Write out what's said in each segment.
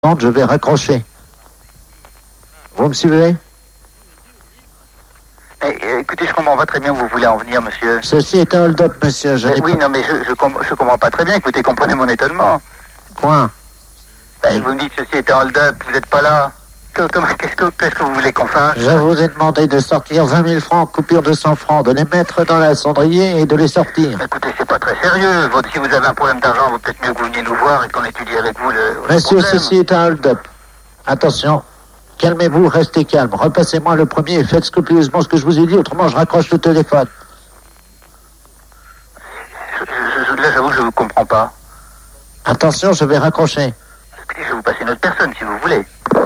Je vais raccrocher. Vous me suivez? Écoutez, je comprends pas très bien où vous voulez en venir, monsieur. Ceci est un hold-up, monsieur. Oui, non, mais je comprends pas très bien. Écoutez, comprenez mon étonnement. Point. Vous me dites ceci est un hold-up, vous n'êtes pas là. Qu'est-ce que vous voulez qu'on fasse? Je vous ai demandé de sortir 20 000 francs, coupure de 100 francs, de les mettre dans la cendrier et de les sortir. Écoutez, c'est pas très sérieux. Si vous avez un problème d'argent, il vaut peut-être mieux que vous veniez nous voir et qu'on étudie avec vous le Monsieur, problème. ceci est un hold-up. Attention. Calmez-vous, restez calme. Repassez-moi le premier et faites scrupuleusement ce que je vous ai dit, autrement je raccroche le téléphone. Là, j'avoue que je vous comprends pas. Attention, je vais raccrocher. Écoutez, je vais vous passer une autre personne, si vous voulez.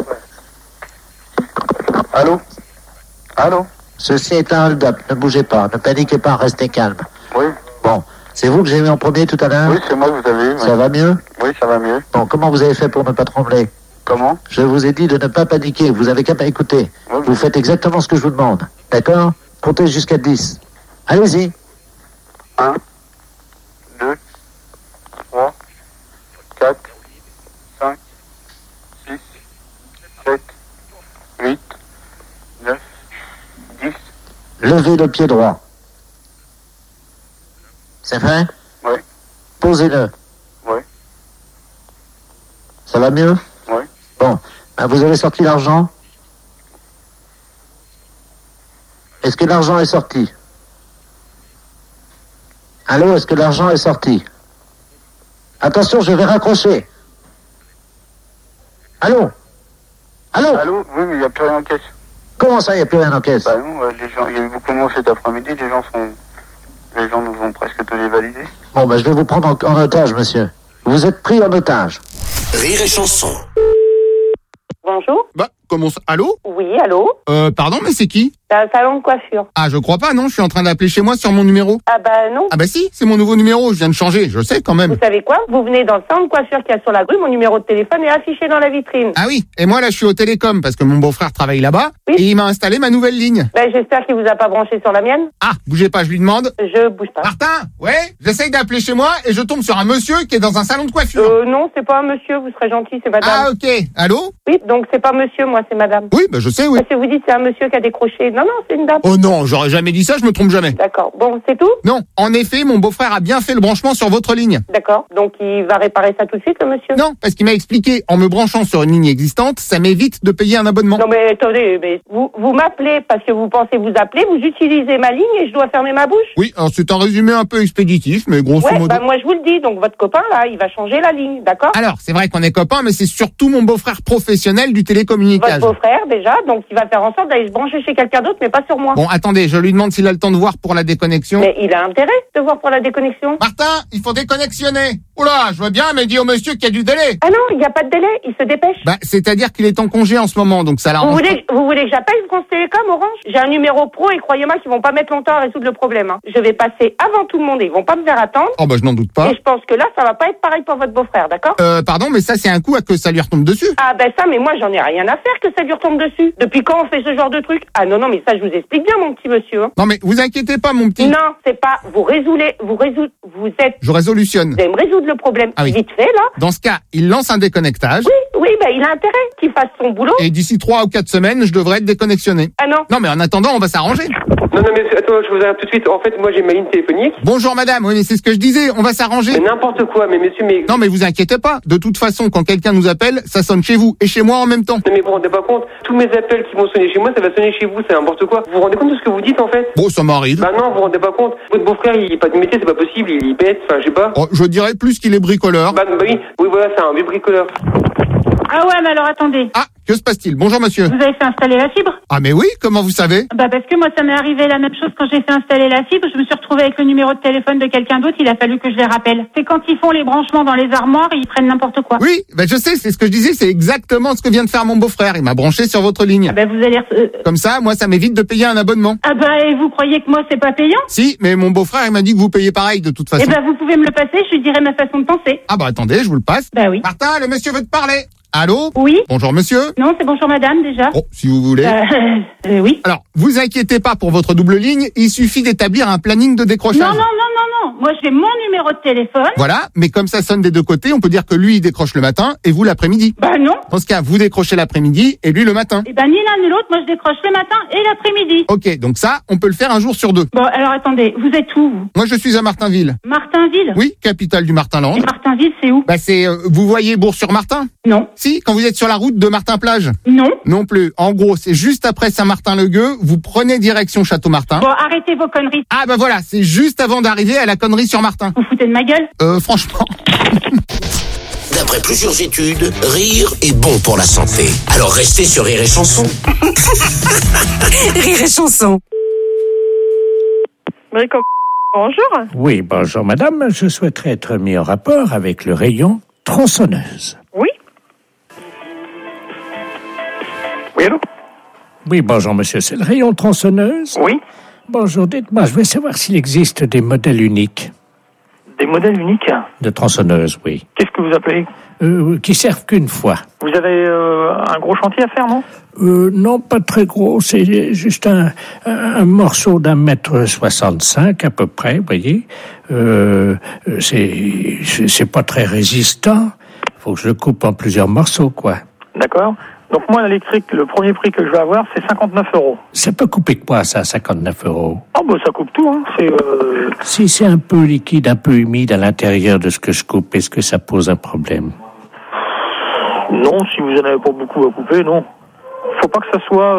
Allô? Allô? Ceci est un hold-up. Ne bougez pas, ne paniquez pas, restez calme. Oui. Bon, c'est vous que j'ai eu en premier tout à l'heure? Oui, c'est moi que vous avez eu. Ça va mieux? Oui, ça va mieux. Bon, comment vous avez fait pour ne pas trembler? Comment? Je vous ai dit de ne pas paniquer, vous avez qu'à m'écouter. Oui. Vous faites exactement ce que je vous demande. D'accord? Comptez jusqu'à 10. Allez-y. 1, 2, 3, 4, 5, 6, 7, 8, 9, 10. Levez le pied droit. C'est fait? Oui. Posez-le. Oui. Ça va mieux? Oui. Bon, vous avez sorti l'argent? Est-ce que l'argent est sorti? Allô, est-ce que l'argent est sorti? Attention, je vais raccrocher. Allô? Allô? Allô? Oui, mais il n'y a plus rien en caisse. Comment ça, il n'y a plus rien en caisse? Bah non, les gens, il y a eu beaucoup de monde cet après-midi, les gens nous ont presque tous les validés. Bon, je vais vous prendre en otage, monsieur. Vous êtes pris en otage. Rire et chanson. Bonjour. Comment ça? Allô? Oui, allô? Pardon, mais c'est qui? C'est un salon de coiffure. Ah, je crois pas, non, je suis en train d'appeler chez moi sur mon numéro. Ah bah non. Ah bah si, c'est mon nouveau numéro, je viens de changer, je sais quand même. Vous savez quoi? Vous venez dans le salon de coiffure qu'il y a sur la rue, mon numéro de téléphone est affiché dans la vitrine. Ah oui, et moi là je suis au Télécom parce que mon beau-frère travaille là-bas, Oui. et il m'a installé ma nouvelle ligne. Ben j'espère qu'il vous a pas branché sur la mienne. Ah, bougez pas, je lui demande. Je bouge pas. Martin, ouais, j'essaye d'appeler chez moi et je tombe sur un monsieur qui est dans un salon de coiffure. Non, c'est pas un monsieur, vous serez gentil, c'est madame. Ah ok, allô? Oui, donc c'est pas monsieur, moi c'est madame. Oui, bah je sais, oui. Parce que vous dites c'est un monsieur qui a décroché. Non, c'est une dame. Oh non, j'aurais jamais dit ça, je me trompe jamais. D'accord. Bon, c'est tout? Non, en effet, mon beau-frère a bien fait le branchement sur votre ligne. D'accord. Donc il va réparer ça tout de suite, le monsieur? Non, parce qu'il m'a expliqué, en me branchant sur une ligne existante, ça m'évite de payer un abonnement. Non mais attendez, mais vous m'appelez parce que vous pensez vous appeler, vous utilisez ma ligne et je dois fermer ma bouche? Oui, alors c'est un résumé un peu expéditif, mais grosso Ouais, modo... bah moi je vous le dis, donc votre copain là, il va changer la ligne, d'accord? Alors, c'est vrai qu'on est copains, mais c'est surtout mon beau-frère professionnel du télécommunicateur. Votre beau-frère déjà, donc il va faire en sorte d'aller se brancher chez quelqu'un d'autre, mais pas sur moi. Bon, attendez, je lui demande s'il a le temps de voir pour la déconnexion. Mais il a intérêt de voir pour la déconnexion. Martin, il faut déconnexionner. Oula, je vois bien, mais dis au monsieur qu'il y a du délai. Ah non, il n'y a pas de délai, il se dépêche. Bah, c'est-à-dire qu'il est en congé en ce moment, donc ça Vous l'arrange. voulez que j'appelle France Télécom, Orange? J'ai un numéro pro et croyez-moi qu'ils vont pas mettre longtemps à résoudre le problème. Hein. Je vais passer avant tout le monde et ils vont pas me faire attendre. Oh bah je n'en doute pas. Et je pense que là, ça va pas être pareil pour votre beau-frère, d'accord? Pardon, mais ça c'est un coup à que ça lui retombe dessus. Ah ben ça, mais moi j'en ai rien à faire que ça lui retombe dessus. Depuis quand on fait ce genre de truc? Ah non, mais ça je vous explique bien mon petit monsieur. Hein. Non mais vous inquiétez pas mon petit. Non, c'est pas, vous êtes, Je résolutionne. vous allez me résoudre le problème Ah oui. vite fait là. Dans ce cas, il lance un déconnectage. Oui, ben il a intérêt qu'il fasse son boulot. Et d'ici 3 ou 4 semaines, je devrais être déconnexionné. Ah non. Non mais en attendant, on va s'arranger. Non, mais attends, je vous arrête tout de suite. En fait, moi, j'ai ma ligne téléphonique. Bonjour madame, oui mais c'est ce que je disais, on va s'arranger. Mais n'importe quoi, mais monsieur, mais... Non mais vous inquiétez pas, de toute façon quand quelqu'un nous appelle, ça sonne chez vous et chez moi en même temps. Non, mais vous vous rendez pas compte, tous mes appels qui vont sonner chez moi, ça va sonner chez vous, c'est n'importe quoi. Vous vous rendez compte de ce que vous dites, en fait? Bon, ça m'arrive. Bah non, vous vous rendez pas compte. Votre beau-frère, il est pas du métier, c'est pas possible, il est bête, enfin, je sais pas. Oh, je dirais plus qu'il est bricoleur. Bah oui, voilà, c'est un vieux bricoleur. Ah ouais, mais alors attendez. Ah, que se passe-t-il? Bonjour monsieur. Vous avez fait installer la fibre? Ah mais oui, comment vous savez? Bah parce que moi ça m'est arrivé la même chose quand j'ai fait installer la fibre. Je me suis retrouvée avec le numéro de téléphone de quelqu'un d'autre. Il a fallu que je les rappelle. C'est quand ils font les branchements dans les armoires et ils prennent n'importe quoi. Oui, bah je sais, c'est ce que je disais, c'est exactement ce que vient de faire mon beau-frère. Il m'a branché sur votre ligne. Ah bah vous allez... Comme ça, moi ça m'évite de payer un abonnement. Ah bah et vous croyez que moi c'est pas payant? Si, mais mon beau-frère il m'a dit que vous payez pareil de toute façon. Eh bah vous pouvez me le passer, je lui dirai ma façon de penser. Ah bah attendez, je vous le passe. Bah oui. Martin, le monsieur veut te parler. Allô? Oui? Bonjour monsieur. Non, c'est bonjour madame déjà. Oh, si vous voulez. Oui. Alors, vous inquiétez pas pour votre double ligne, il suffit d'établir un planning de décrochage. Non, Moi, j'ai mon numéro de téléphone. Voilà, mais comme ça sonne des deux côtés, on peut dire que lui, il décroche le matin et vous l'après-midi. Bah non. Dans ce cas, vous décrochez l'après-midi et lui le matin. Eh ben, ni l'un ni l'autre, moi, je décroche le matin et l'après-midi. Ok, donc ça, on peut le faire un jour sur deux. Bon, alors attendez, vous êtes où, vous? Moi, je suis à Martinville. Martinville? Oui, capitale du Martinland. Et Martinville, c'est où? Bah c'est, vous voyez Bourg-sur-Martin? Non. Si, quand vous êtes sur la route de Martin-Plage? Non. Non plus. En gros, c'est juste après Saint-Martin-le-Gueux, vous prenez direction Château-Martin. Bon, arrêtez vos conneries. Ah bah voilà, c'est juste avant d'arriver à la connerie sur Martin. Vous foutez de ma gueule? Franchement. D'après plusieurs études, rire est bon pour la santé. Alors restez sur Rire et Chanson. Rire et Chanson. Bonjour. Oui, bonjour madame. Je souhaiterais être mis en rapport avec le rayon tronçonneuse. Oui. Oui, allô? Oui, bonjour monsieur. C'est le rayon tronçonneuse? Oui. Bonjour, dites-moi, je veux savoir s'il existe des modèles uniques. Des modèles uniques? De tronçonneuse, oui. Qu'est-ce que vous appelez? Qui servent qu'une fois. Vous avez un gros chantier à faire, non? Non, pas très gros. C'est juste un morceau d'1,65 m à peu près, vous voyez. C'est pas très résistant. Faut que je le coupe en plusieurs morceaux, quoi. D'accord. Donc moi, l'électrique, le premier prix que je vais avoir, c'est 59 €. Ça peut couper quoi, ça, 59 €? Ah bah ça coupe tout, hein. Si c'est un peu liquide, un peu humide à l'intérieur de ce que je coupe, est-ce que ça pose un problème? Non, si vous en avez pas beaucoup à couper, non. Faut pas que ça soit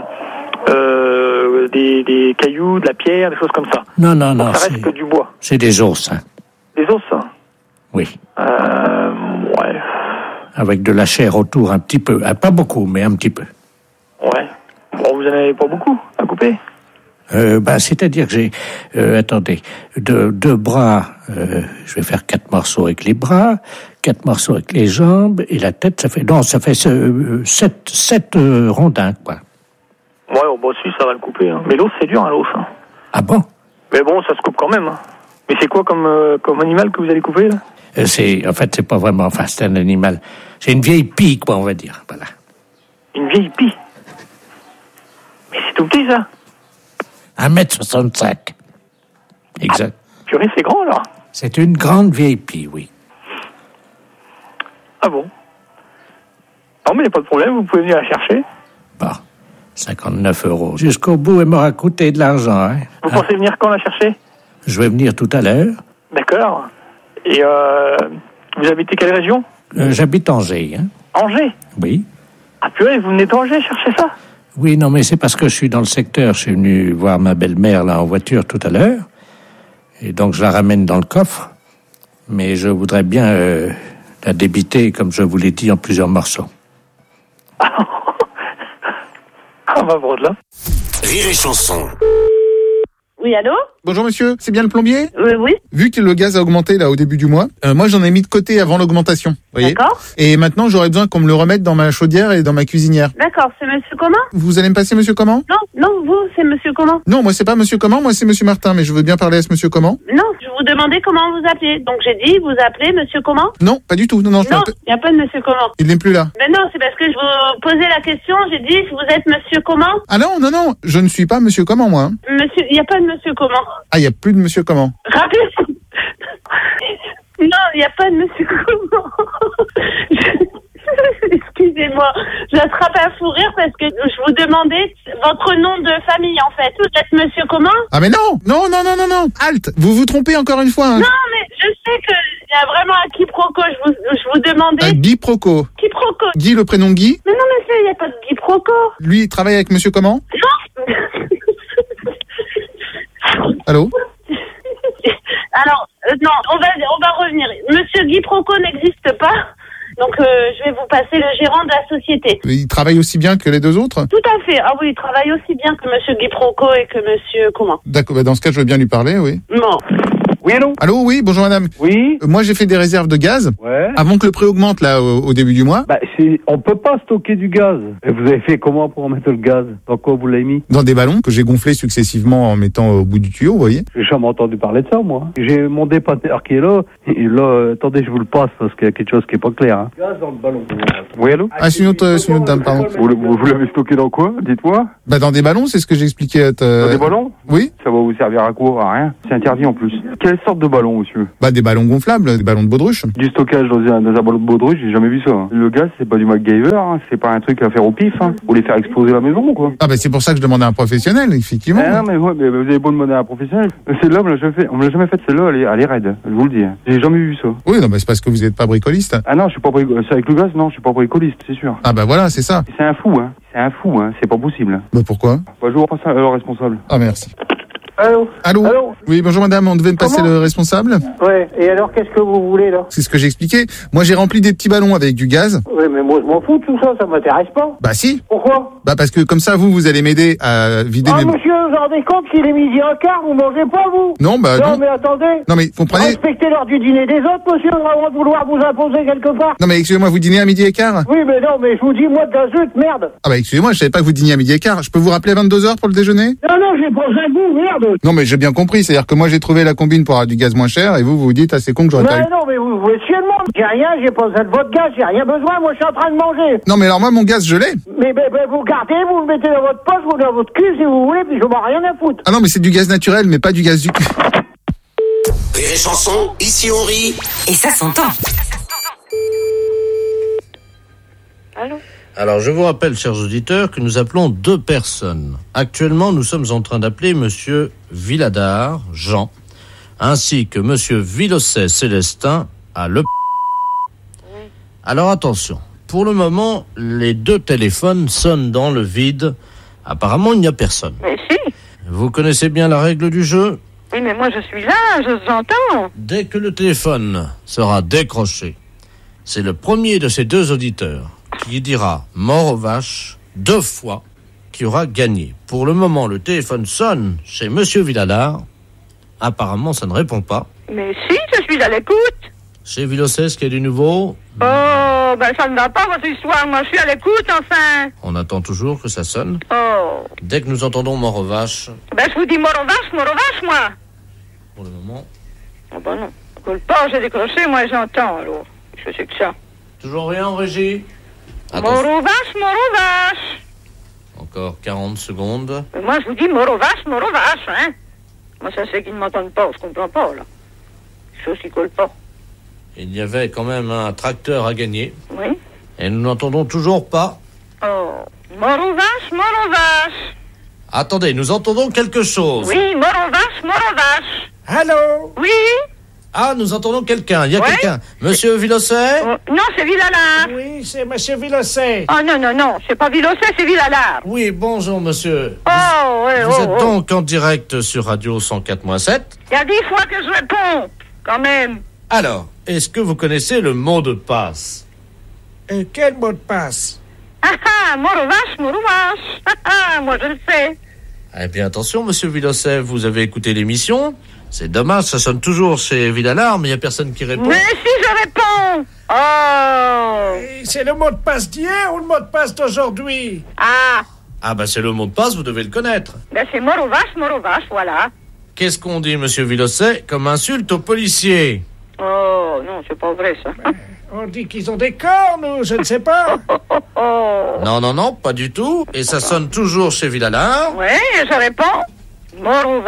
des cailloux, de la pierre, des choses comme ça. Non, ça reste que du bois. C'est des os, hein. Des os, hein? Oui. Ouais. Avec de la chair autour un petit peu. Pas beaucoup, mais un petit peu. Ouais. Bon, vous en avez pas beaucoup à couper? C'est-à-dire que j'ai, attendez, deux bras, je vais faire 4 morceaux avec les bras, 4 morceaux avec les jambes, et la tête, ça fait 7 rondins, quoi. Ouais, bon, si, ça va le couper, hein. Mais l'os, c'est dur, hein, l'os, hein. Ah bon? Mais bon, ça se coupe quand même, hein. Mais c'est quoi comme animal que vous allez couper, là? C'est pas vraiment, c'est un animal. C'est une vieille pie, quoi, on va dire, voilà. Une vieille pie? Mais c'est tout petit, ça? 1,65 m. Exact. Ah, purée, c'est grand, alors? C'est une grande vieille pie, oui. Ah bon? Non, mais il n'y a pas de problème, vous pouvez venir la chercher. Bon, 59 €. Jusqu'au bout, elle m'aura coûté de l'argent, hein. Vous pensez venir quand la chercher? Je vais venir tout à l'heure. D'accord. Et vous habitez quelle région? J'habite Angers, hein. Angers? Oui. Ah purée, vous venez d'Angers chercher ça? Oui, non, mais c'est parce que je suis dans le secteur. Je suis venu voir ma belle-mère, là, en voiture tout à l'heure. Et donc, je la ramène dans le coffre. Mais je voudrais bien la débiter, comme je vous l'ai dit, en plusieurs morceaux. Ah bah bon, là. Rire et Chanson. Oui, allô? Bonjour monsieur, c'est bien le plombier? Oui. Vu que le gaz a augmenté là au début du mois, moi j'en ai mis de côté avant l'augmentation, vous voyez. D'accord. Et maintenant j'aurais besoin qu'on me le remette dans ma chaudière et dans ma cuisinière. D'accord, c'est monsieur comment? Vous allez me passer monsieur comment? Non, vous, c'est monsieur comment? Non, moi c'est pas monsieur comment, moi c'est monsieur Martin, mais je veux bien parler à ce monsieur comment. Non, je vous demandais comment vous appelez. Donc j'ai dit, vous appelez monsieur comment? Non, pas du tout, non. Non, il n'y a pas de monsieur comment. Il n'est plus là. Mais non, c'est parce que je vous posais la question, j'ai dit, vous êtes monsieur comment? Ah non, je ne suis pas monsieur comment moi. Monsieur, il n'y a pas de monsieur comment. Ah, il n'y a plus de monsieur comment. Rappelez. Non, il n'y a pas de monsieur comment. Excusez-moi, j'attrape un fou rire parce que je vous demandais votre nom de famille en fait. Vous êtes monsieur comment? Ah mais non. Halte, vous vous trompez encore une fois. Hein. Non, mais je sais qu'il y a vraiment un quiproquo. Je vous demandais. Un quiproquo. Quiproquo. Guy, le prénom Guy. Mais non, monsieur, il n'y a pas de quiproquo. Lui, il travaille avec monsieur comment? Non. Allô? Alors, non, on va revenir. Monsieur Guy Proco n'existe pas. Donc, je vais vous passer le gérant de la société. Il travaille aussi bien que les deux autres? Tout à fait. Ah oui, il travaille aussi bien que monsieur Guy Proco et que monsieur comment? D'accord, dans ce cas, je veux bien lui parler, oui. Non. Oui, allô? Allô, oui, bonjour madame. Oui. Moi, j'ai fait des réserves de gaz. Ouais. Avant que le prix augmente, là, au début du mois. On peut pas stocker du gaz. Et vous avez fait comment pour mettre le gaz? Dans quoi vous l'avez mis? Dans des ballons que j'ai gonflés successivement en mettant au bout du tuyau, vous voyez. J'ai jamais entendu parler de ça, moi. J'ai mon dépaneur qui est là. Et là, attendez, je vous le passe parce qu'il y a quelque chose qui est pas clair. Hein. Gaz dans le ballon. Oui, allô? Ah, c'est une autre dame, pardon. Vous l'avez stocké dans quoi? Dites-moi. Dans des ballons, c'est ce que j'ai expliqué. Dans des ballons? Oui. Ça va vous servir à quoi? À rien. C'est interdit en plus. Quelle sorte de ballon, monsieur? Bah des ballons gonflables, des ballons de baudruche. Du stockage dans un ballon de baudruche, j'ai jamais vu ça. Le gaz, c'est pas du MacGyver, hein. C'est pas un truc à faire au pif, hein. Ou les faire exploser la maison, quoi. Ah bah c'est pour ça que je demandais à un professionnel, effectivement. Non, mais ouais, mais vous avez beau demander à un professionnel. Celle-là, on me l'a jamais fait, celle-là, elle est raide. Je vous le dis. J'ai jamais vu ça. Oui, non, mais c'est parce que vous n'êtes pas bricoliste. Ah non, je suis pas bricoliste. Avec le gaz, non, je suis pas bricoliste, c'est sûr. Ah bah voilà, c'est ça. C'est un fou, hein. C'est un fou, hein. C'est pas possible. Bah pourquoi? Bah, je vous repasse le responsable. Ah merci. Allô? Allô? Allô? Oui, bonjour madame, on devait me passer le responsable? Ouais, et alors qu'est-ce que vous voulez là? C'est ce que j'expliquais. Moi j'ai rempli des petits ballons avec du gaz. Ouais, mais moi je m'en fous de tout ça, ça m'intéresse pas. Bah si. Pourquoi? Bah parce que comme ça vous allez m'aider à vider mes... Monsieur, vous vous rendez compte qu'il est midi un quart, vous mangez pas vous? Non, bah non. non. Mais attendez. Non mais comprenez... Respectez l'heure du dîner des autres, monsieur, avant de vouloir vous imposer quelque part. Non mais excusez-moi, vous dînez à midi et quart? Oui, mais non, mais je vous dis, moi de la zut, merde. Ah bah excusez-moi, je savais pas que vous dîniez à midi et quart. Je peux vous rappeler à 22h pour le déjeuner? Non, j'ai pas un goût, merde. Non mais j'ai bien compris, c'est-à-dire que moi j'ai trouvé la combine pour avoir du gaz moins cher et vous dites, ah c'est con que j'aurais pas eu. Non, mais vous voulez chier le monde. J'ai rien, j'ai pas besoin de votre gaz, j'ai rien besoin, moi je suis en train de manger. Non mais alors moi mon gaz je l'ai. Mais vous gardez, vous le mettez dans votre poche, vous dans votre cul si vous voulez, puis je m'en rien à foutre. Ah non mais c'est du gaz naturel mais pas du gaz du cul. Rire et chanson, ici on rit. Et ça s'entend. Allô? Alors, je vous rappelle, chers auditeurs, que nous appelons deux personnes. Actuellement, nous sommes en train d'appeler Monsieur Villadard, Jean, ainsi que Monsieur Vilosset, Célestin, à Le... Oui. Alors, attention. Pour le moment, les deux téléphones sonnent dans le vide. Apparemment, il n'y a personne. Mais si. Vous connaissez bien la règle du jeu? Oui, mais moi je suis là, je vous entends. Dès que le téléphone sera décroché, c'est le premier de ces deux auditeurs qui dira mort aux vaches 2 fois qui aura gagné. Pour le moment, le téléphone sonne chez Monsieur Villadard. Apparemment, ça ne répond pas. Mais si, je suis à l'écoute. Chez Vilosset, ce qu'il y a du nouveau? Oh, ben ça ne va pas votre histoire, moi je suis à l'écoute enfin. On attend toujours que ça sonne. Oh. Dès que nous entendons mort aux vaches, Ben je vous dis mort aux vaches, moi. pour le moment, Oh ben non, coule pas, j'ai décroché, moi j'entends alors. Je sais que ça. toujours rien en régie. Mort aux vaches. Encore 40 secondes. Mais moi je vous dis mort aux vaches, hein. Moi ça c'est qu'ils ne m'entendent pas, je comprends pas là. Chose qui colle pas. Il y avait quand même un tracteur à gagner. Oui. Et nous n'entendons toujours pas. Oh, mort aux vaches. Attendez, nous entendons quelque chose. Oui, mort aux vaches. Allô? Oui. Ah, nous entendons quelqu'un. Il y a Ouais. quelqu'un. Monsieur Vilosset? Oh, non, c'est Villalard. Oui, c'est Monsieur Vilosset. Oh non, c'est pas Vilosset, c'est Villalard. Oui, bonjour, monsieur. Oh, ouais, Vous êtes donc en direct sur Radio 104.7. Il y a 10 fois que je réponds, quand même. Alors, est-ce que vous connaissez le mot de passe? Quel mot de passe? Mort aux vaches. Moi je le sais. Eh bien, attention, monsieur Vilosset, vous avez écouté l'émission. C'est dommage, ça sonne toujours chez Villalard, mais il n'y a personne qui répond. Mais si je réponds. Oh. C'est le mot de passe d'hier ou le mot de passe d'aujourd'hui? Ah, bah c'est le mot de passe, vous devez le connaître. Ben c'est mort aux vaches, voilà. Qu'est-ce qu'on dit, monsieur Vilosset, comme insulte aux policiers? Oh, non, c'est pas vrai, ça. On dit qu'ils ont des cornes, ou je ne sais pas. Non, pas du tout. Et ça sonne toujours chez Villalard. Ouais, je réponds. Mort aux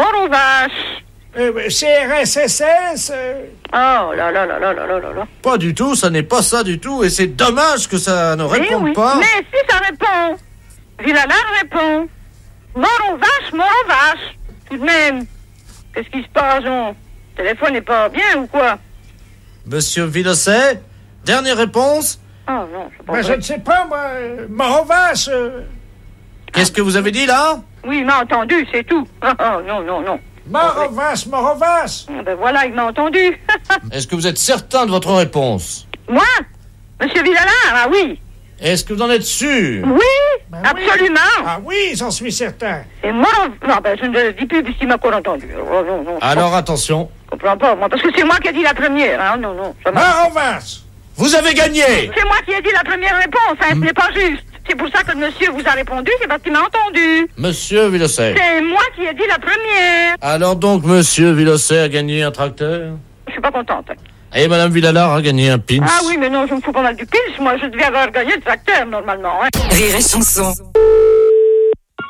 vaches. CRSSS Oh, là. Pas du tout, ça n'est pas ça du tout. Et c'est dommage que ça ne réponde pas. Mais si ça répond. Villalard répond. Mort aux vaches. Tout de même. Qu'est-ce qui se passe, Jean? Le téléphone n'est pas bien ou quoi? Monsieur Vilosset, dernière réponse. Oh non, c'est pas vrai. Je ne sais pas, moi. Mort aux vaches. Qu'est-ce que vous avez dit là? Oui, il m'a entendu, c'est tout. Oh, non. Mort aux vaches. Ben voilà, il m'a entendu. Est-ce que vous êtes certain de votre réponse? Moi? Monsieur Villalard, ah oui. Est-ce que vous en êtes sûr? Oui, absolument. Ah oui, j'en suis certain. Et moi, non, ben je ne le dis plus puisqu'il m'a encore entendu. Oh, non. Alors attention. Je comprends pas, moi, parce que c'est moi qui ai dit la première. Hein? Non. Mort aux vaches. Vous avez gagné. C'est moi qui ai dit la première réponse, hein, ce n'est pas juste. C'est pour ça que le monsieur vous a répondu, c'est parce qu'il m'a entendu. Monsieur Vilosset. C'est moi qui ai dit la première. Alors donc, monsieur Vilosset a gagné un tracteur? Je suis pas contente. Et madame Villalard a gagné un pins? Ah oui, mais non, je me fous pas mal du pins. Moi, je devais avoir gagné le tracteur, normalement. Hein. Rire et chanson.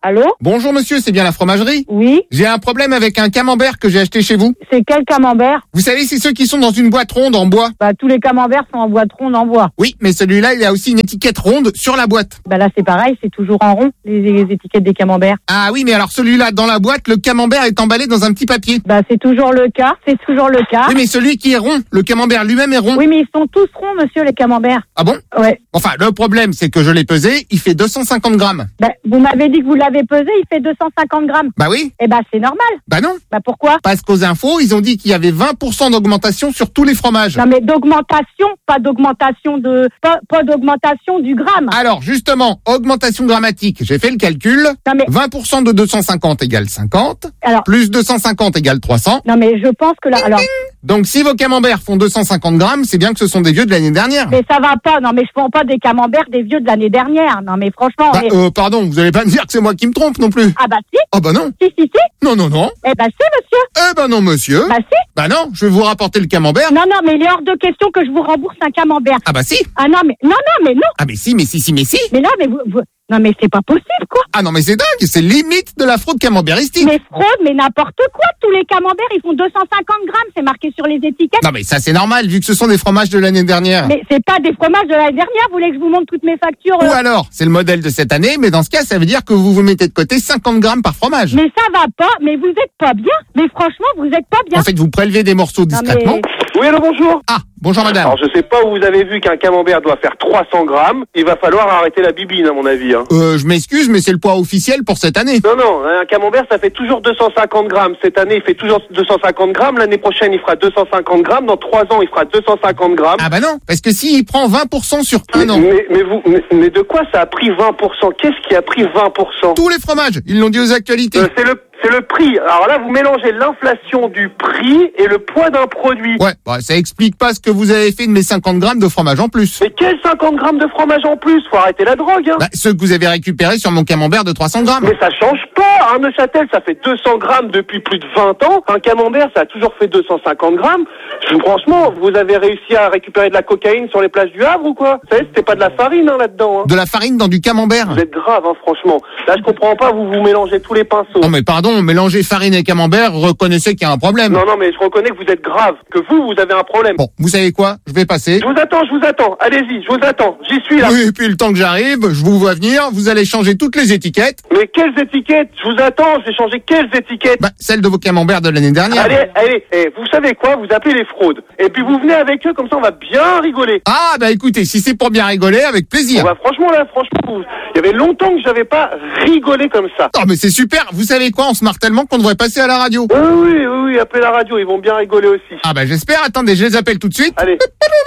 Allô? Bonjour monsieur, c'est bien la fromagerie? Oui. J'ai un problème avec un camembert que j'ai acheté chez vous. C'est quel camembert? Vous savez, c'est ceux qui sont dans une boîte ronde en bois. Bah, tous les camemberts sont en boîte ronde en bois. Oui, mais celui-là, il a aussi une étiquette ronde sur la boîte. Bah là, c'est pareil, c'est toujours en rond, les étiquettes des camemberts. Ah oui, mais alors celui-là, dans la boîte, le camembert est emballé dans un petit papier. Bah, c'est toujours le cas. Oui, mais celui qui est rond, le camembert lui-même est rond. Oui, mais ils sont tous ronds, monsieur, les camemberts. Ah bon? Ouais. Enfin, le problème, c'est que je l'ai pesé, il fait 250 grammes. Bah, vous m'avez dit que vous l'avez pesé, il fait 250 grammes. Bah oui. Eh bah, c'est normal. Bah non. Bah, pourquoi? Parce qu'aux infos, ils ont dit qu'il y avait 20% d'augmentation sur tous les fromages. Non, mais d'augmentation, pas d'augmentation pas d'augmentation du gramme. Alors, justement, augmentation grammatique. J'ai fait le calcul. Non, mais 20% de 250 égale 50. Alors, plus 250 égale 300. non, mais je pense que là, alors. Donc, si vos camemberts font 250 grammes, c'est bien que ce sont des vieux de l'année dernière. Mais ça va pas. Non, mais je prends pas des camemberts des vieux de l'année dernière. Non, mais franchement. Bah, pardon, vous allez pas me dire que c'est moi qui me trompe non plus. Ah bah si. Ah bah non. Si. Non. Eh bah si, monsieur. Eh bah non, monsieur. Bah si. Bah non, je vais vous rapporter le camembert. Non, mais il est hors de question que je vous rembourse un camembert. Ah bah si. Ah non, mais non. Ah mais si. Mais là, mais vous... Non, mais c'est pas possible, quoi. Ah non, mais c'est dingue, c'est limite de la fraude camemberistique. Mais fraude, mais n'importe quoi. Tous les camemberts, ils font 250 grammes, c'est marqué sur les étiquettes. Non mais ça c'est normal, vu que ce sont des fromages de l'année dernière. Mais c'est pas des fromages de l'année dernière, vous voulez que je vous montre toutes mes factures Ou alors, c'est le modèle de cette année, mais dans ce cas, ça veut dire que vous mettez de côté 50 grammes par fromage. Mais ça va pas, mais vous êtes pas bien. Mais franchement, vous êtes pas bien. En fait, vous prélevez des morceaux discrètement. Oui, allô, bonjour. Ah, bonjour madame. Alors, je sais pas où vous avez vu qu'un camembert doit faire 300 grammes. Il va falloir arrêter la bibine, à mon avis. Hein. Je m'excuse, mais c'est le poids officiel pour cette année. Non, un camembert, ça fait toujours 250 grammes. Cette année, il fait toujours 250 grammes. L'année prochaine, il fera 250 grammes. Dans 3 ans, il fera 250 grammes. Ah bah non, parce que s'il prend 20% sur un an. Mais de quoi ça a pris 20%? Qu'est-ce qui a pris 20%? Tous les fromages, ils l'ont dit aux actualités. C'est le prix. Alors là, vous mélangez l'inflation du prix et le poids d'un produit. Ouais, bah, ça explique pas ce que vous avez fait de mes 50 grammes de fromage en plus. Mais quels 50 grammes de fromage en plus? Faut arrêter la drogue, hein. Bah, ceux que vous avez récupérés sur mon camembert de 300 grammes. Mais ça change pas. Un Neuchâtel, ça fait 200 grammes depuis plus de 20 ans. Un camembert, ça a toujours fait 250 grammes. Franchement, vous avez réussi à récupérer de la cocaïne sur les plages du Havre ou quoi? Vous savez, c'était pas de la farine, hein, là-dedans. Hein. De la farine dans du camembert? Vous êtes grave, hein, franchement. Là, je comprends pas, vous mélangez tous les pinceaux. Non mais pardon, mélanger farine et camembert, reconnaissez qu'il y a un problème. Non, mais je reconnais que vous êtes grave, que vous avez un problème. Bon, vous savez quoi? Je vais passer. Je vous attends. Allez-y, je vous attends. J'y suis là. Oui, et puis le temps que j'arrive, je vous vois venir, vous allez changer toutes les étiquettes. Mais quelles étiquettes? Je vous attends, je vais changer quelles étiquettes? Bah, celles de vos camemberts de l'année dernière. Allez, vous savez quoi? Vous appelez les fraudes. Et puis vous venez avec eux, comme ça on va bien rigoler. Ah, bah écoutez, si c'est pour bien rigoler, avec plaisir. Bah franchement, il y avait longtemps que j'avais pas rigolé comme ça. Oh, mais c'est super. Vous savez quoi? On se marre tellement qu'on devrait passer à la radio. Oui, appelez la radio, ils vont bien rigoler aussi. Ah, bah j'espère. Attendez, je les appelle tout de suite. Allez.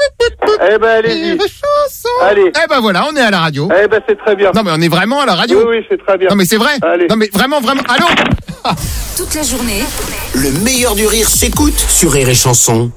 Eh ben, allez-y. Allez. Eh ben voilà, on est à la radio. Eh ben, c'est très bien. Non, mais on est vraiment à la radio. Oui, c'est très bien. Non, mais c'est vrai. Allez. Non, mais vraiment. Allô? Toute la journée. Le meilleur du rire s'écoute sur Rire et Chanson.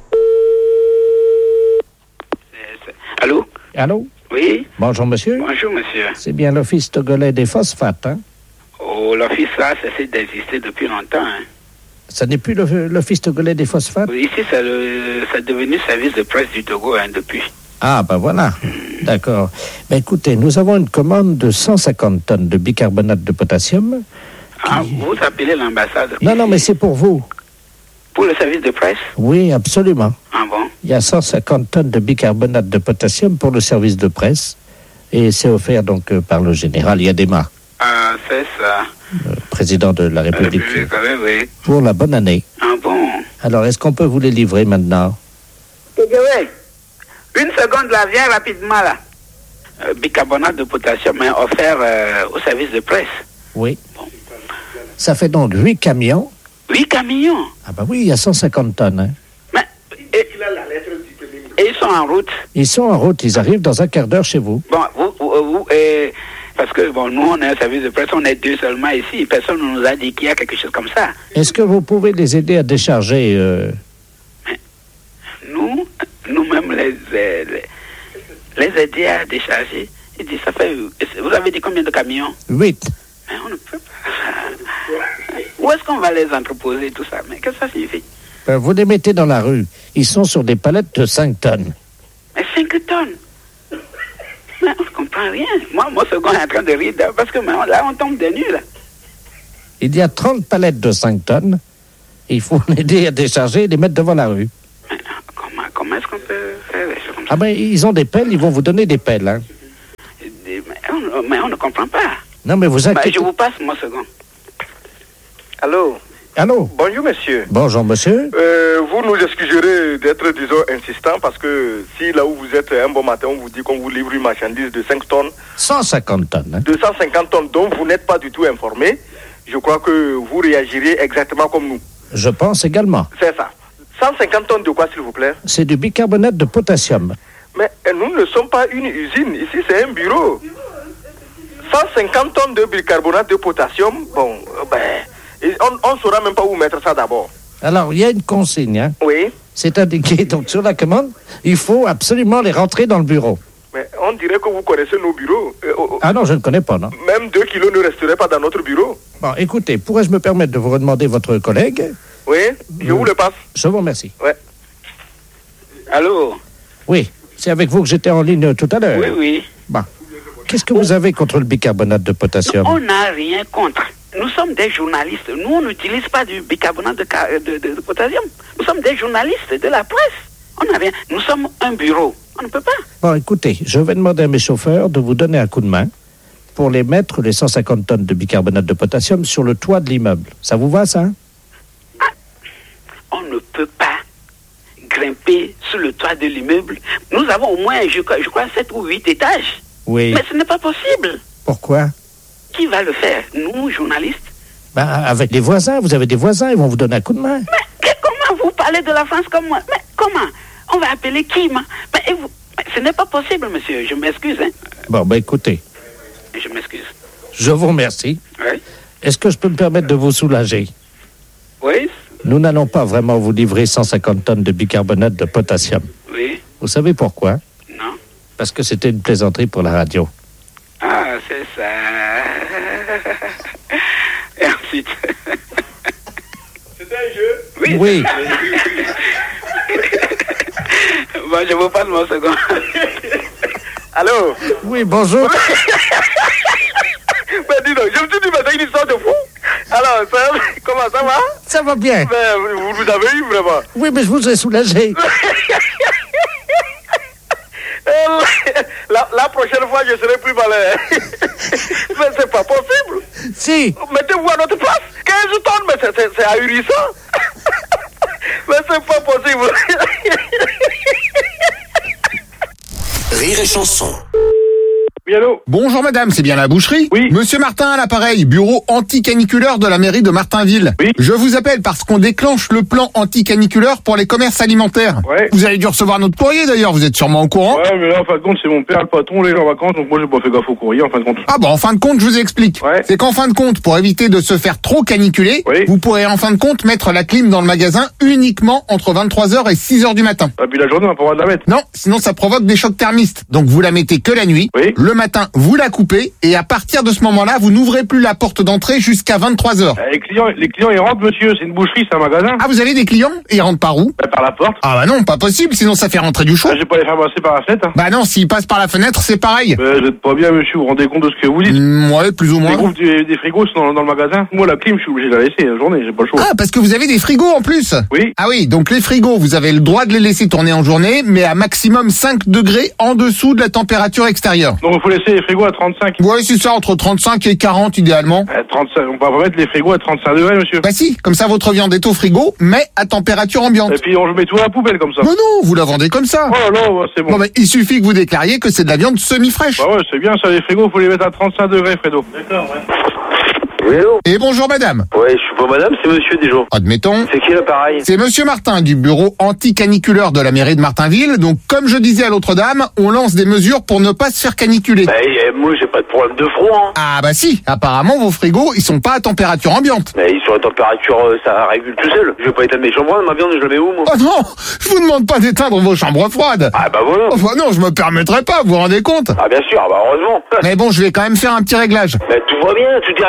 Allô? Oui. Bonjour, monsieur. Bonjour, monsieur. C'est bien l'Office togolais des phosphates, hein? Oh, l'office là, ça cesse d'exister depuis longtemps, hein. Ça n'est plus l'Office togolais des phosphates? Ici, ça est devenu service de presse du Togo, hein, depuis. Ah, ben voilà. D'accord. Ben écoutez, nous avons une commande de 150 tonnes de bicarbonate de potassium. Ah, vous appelez l'ambassade? Non, mais c'est pour vous. Pour le service de presse? Oui, absolument. Ah bon? Il y a 150 tonnes de bicarbonate de potassium pour le service de presse. Et c'est offert donc par le général Yadema. Ah, c'est ça. Le président de la République. Oui. Pour la bonne année. Ah bon? Alors, est-ce qu'on peut vous les livrer maintenant? Oui. Une seconde là, viens rapidement là. Bicarbonate de potassium est offert au service de presse. Oui. Bon. Ça fait donc 8 camions. 8 camions? Ah bah oui, il y a 150 tonnes. Hein. Mais, et ils sont en route? Ils sont en route, ils arrivent dans un quart d'heure chez vous. Bon, vous parce que bon, nous on est un service de presse, on est 2 seulement ici, personne ne nous a dit qu'il y a quelque chose comme ça. Est-ce que vous pouvez les aider à décharger Nous-mêmes les aider à décharger. Il dit, ça fait... Vous avez dit combien de camions? 8. Mais on ne peut pas. Où est-ce qu'on va les entreposer, tout ça? Mais qu'est-ce que ça signifie? Vous les mettez dans la rue. Ils sont sur des palettes de 5 tonnes. Mais 5 tonnes? Mais on ne comprend rien. Moi, mon second est en train de rire parce que là, on tombe des nues, là. Il y a 30 palettes de 5 tonnes. Il faut les aider à décharger et les mettre devant la rue. Comment est-ce qu'on peut faire des choses comme ça? Ah ben, ils ont des pelles, ils vont vous donner des pelles. Hein. Mais on ne comprend pas. Non, mais vous inquiétez... Je vous passe mon second. Allô? Allô? Bonjour, monsieur. Bonjour, monsieur. Vous nous excuserez d'être, disons, insistant parce que si là où vous êtes, un bon matin, on vous dit qu'on vous livre une marchandise de 5 tonnes. 150 tonnes. Hein. 250 tonnes dont vous n'êtes pas du tout informé, je crois que vous réagirez exactement comme nous. Je pense également. C'est ça. 150 tonnes de quoi, s'il vous plaît? C'est du bicarbonate de potassium. Mais nous ne sommes pas une usine. Ici, c'est un bureau. 150 tonnes de bicarbonate de potassium, bon, on ne saura même pas où mettre ça d'abord. Alors, il y a une consigne, hein? Oui. C'est indiqué, donc sur la commande, il faut absolument les rentrer dans le bureau. Mais on dirait que vous connaissez nos bureaux. Ah non, je ne connais pas, non. Même 2 kilos ne resteraient pas dans notre bureau. Bon, écoutez, pourrais-je me permettre de vous redemander votre collègue? Oui, je vous le passe. Je vous remercie. Ouais. Allô? Oui, c'est avec vous que j'étais en ligne tout à l'heure. Oui, oui. Bon. Qu'est-ce que vous avez contre le bicarbonate de potassium? On n'a rien contre. Nous sommes des journalistes. Nous, on n'utilise pas du bicarbonate de potassium. Nous sommes des journalistes de la presse. On n'a rien. Nous sommes un bureau. On ne peut pas. Bon, écoutez, je vais demander à mes chauffeurs de vous donner un coup de main pour les mettre, les 150 tonnes de bicarbonate de potassium, sur le toit de l'immeuble. Ça vous va, ça? On ne peut pas grimper sur le toit de l'immeuble. Nous avons au moins, je crois, 7 ou 8 étages. Oui. Mais ce n'est pas possible. Pourquoi? Qui va le faire? Nous, journalistes? Ben, avec les voisins. Vous avez des voisins, ils vont vous donner un coup de main. Mais comment vous parlez de la France comme moi? Mais comment? On va appeler qui? Mais ce n'est pas possible, monsieur. Je m'excuse. Hein? Bon, ben écoutez. Je m'excuse. Je vous remercie. Oui. Est-ce que je peux me permettre de vous soulager? Oui. Nous n'allons pas vraiment vous livrer 150 tonnes de bicarbonate de potassium. Oui. Vous savez pourquoi? Non. Parce que c'était une plaisanterie pour la radio. Ah, c'est ça. Et ensuite... C'était un jeu? Oui. Oui. Bon, je vous passe mon second. Allô? Oui, bonjour. Mais dis donc, je me suis dit, mais c'est une histoire de fou. Alors, comment ça va? Ça va bien. Mais vous avez eu vraiment? Oui, mais je vous ai soulagé. La prochaine fois, je serai plus malin. Mais c'est pas possible. Si. Mettez-vous à notre place. 15 tonnes, mais c'est ahurissant. Mais c'est pas possible. Rire et chanson. Oui, allô? Bonjour madame, c'est bien la boucherie? Oui. Monsieur Martin à l'appareil, bureau anti-caniculaire de la mairie de Martinville. Oui. Je vous appelle parce qu'on déclenche le plan anti-caniculaire pour les commerces alimentaires. Ouais. Vous avez dû recevoir notre courrier d'ailleurs, vous êtes sûrement au courant. Ouais, mais là, en fin de compte, c'est mon père, le patron, les gens en vacances, donc moi, j'ai pas fait gaffe au courrier, en fin de compte. Ah bon, en fin de compte, je vous explique. Ouais. C'est qu'en fin de compte, pour éviter de se faire trop caniculer, Oui. vous pourrez en fin de compte mettre la clim dans le magasin uniquement entre 23h et 6h du matin. Et puis la journée, on n'a pas le droit de la mettre. Non, sinon ça provoque des chocs thermistes. Donc vous la mettez que la nuit. Oui. Le matin, vous la coupez et à partir de ce moment-là, vous n'ouvrez plus la porte d'entrée jusqu'à 23h. Les clients, ils rentrent, monsieur, c'est une boucherie, c'est un magasin. Ah, vous avez des clients? Et ils rentrent par où? Bah, par la porte. Ah bah non, pas possible, sinon ça fait rentrer du chaud. Je vais pas les faire passer par la fenêtre. Hein. Bah non, s'ils passent par la fenêtre, c'est pareil. Vous êtes pas bien, monsieur, vous vous rendez compte de ce que vous dites? Ouais, plus ou moins. Les groupes des frigos sont dans le magasin. Moi, la clim, je suis obligé de la laisser la journée, j'ai pas le choix. Ah, parce que vous avez des frigos en plus? Oui. Ah oui, donc les frigos, vous avez le droit de les laisser tourner en journée, mais à maximum 5 degrés en dessous de la température extérieure. Donc, il faut laisser les frigos à 35. Ouais, c'est ça, entre 35 et 40 idéalement. 35, on va pas mettre les frigos à 35 degrés, monsieur. Bah si, comme ça votre viande est au frigo, mais à température ambiante. Et puis, on met tout à la poubelle comme ça. Non, non, vous la vendez comme ça. Oh là là, c'est bon. Bon, bah, il suffit que vous déclariez que c'est de la viande semi-fraîche. Bah ouais, c'est bien ça, les frigos, faut les mettre à 35 degrés, Fredo. D'accord, ouais. Oui, allô? Et bonjour madame. Ouais, je suis pas madame, c'est monsieur déjà. Admettons. C'est qui l'appareil? C'est monsieur Martin du bureau anti-caniculaire de la mairie de Martinville. Donc, comme je disais à l'autre dame, on lance des mesures pour ne pas se faire caniculer. Bah, moi, j'ai pas de problème de froid, hein. Ah bah si, apparemment vos frigos, ils sont pas à température ambiante. Mais sur la température, ça régule tout seul. Je vais pas éteindre mes chambres froides, ma viande, je la mets où, moi? Oh non, je vous demande pas d'éteindre vos chambres froides. Ah bah voilà. Oh bah non, je me permettrai pas, vous vous rendez compte? Ah bien sûr, bah heureusement. Mais bon, je vais quand même faire un petit réglage. Bah tout va bien, tout est réglé.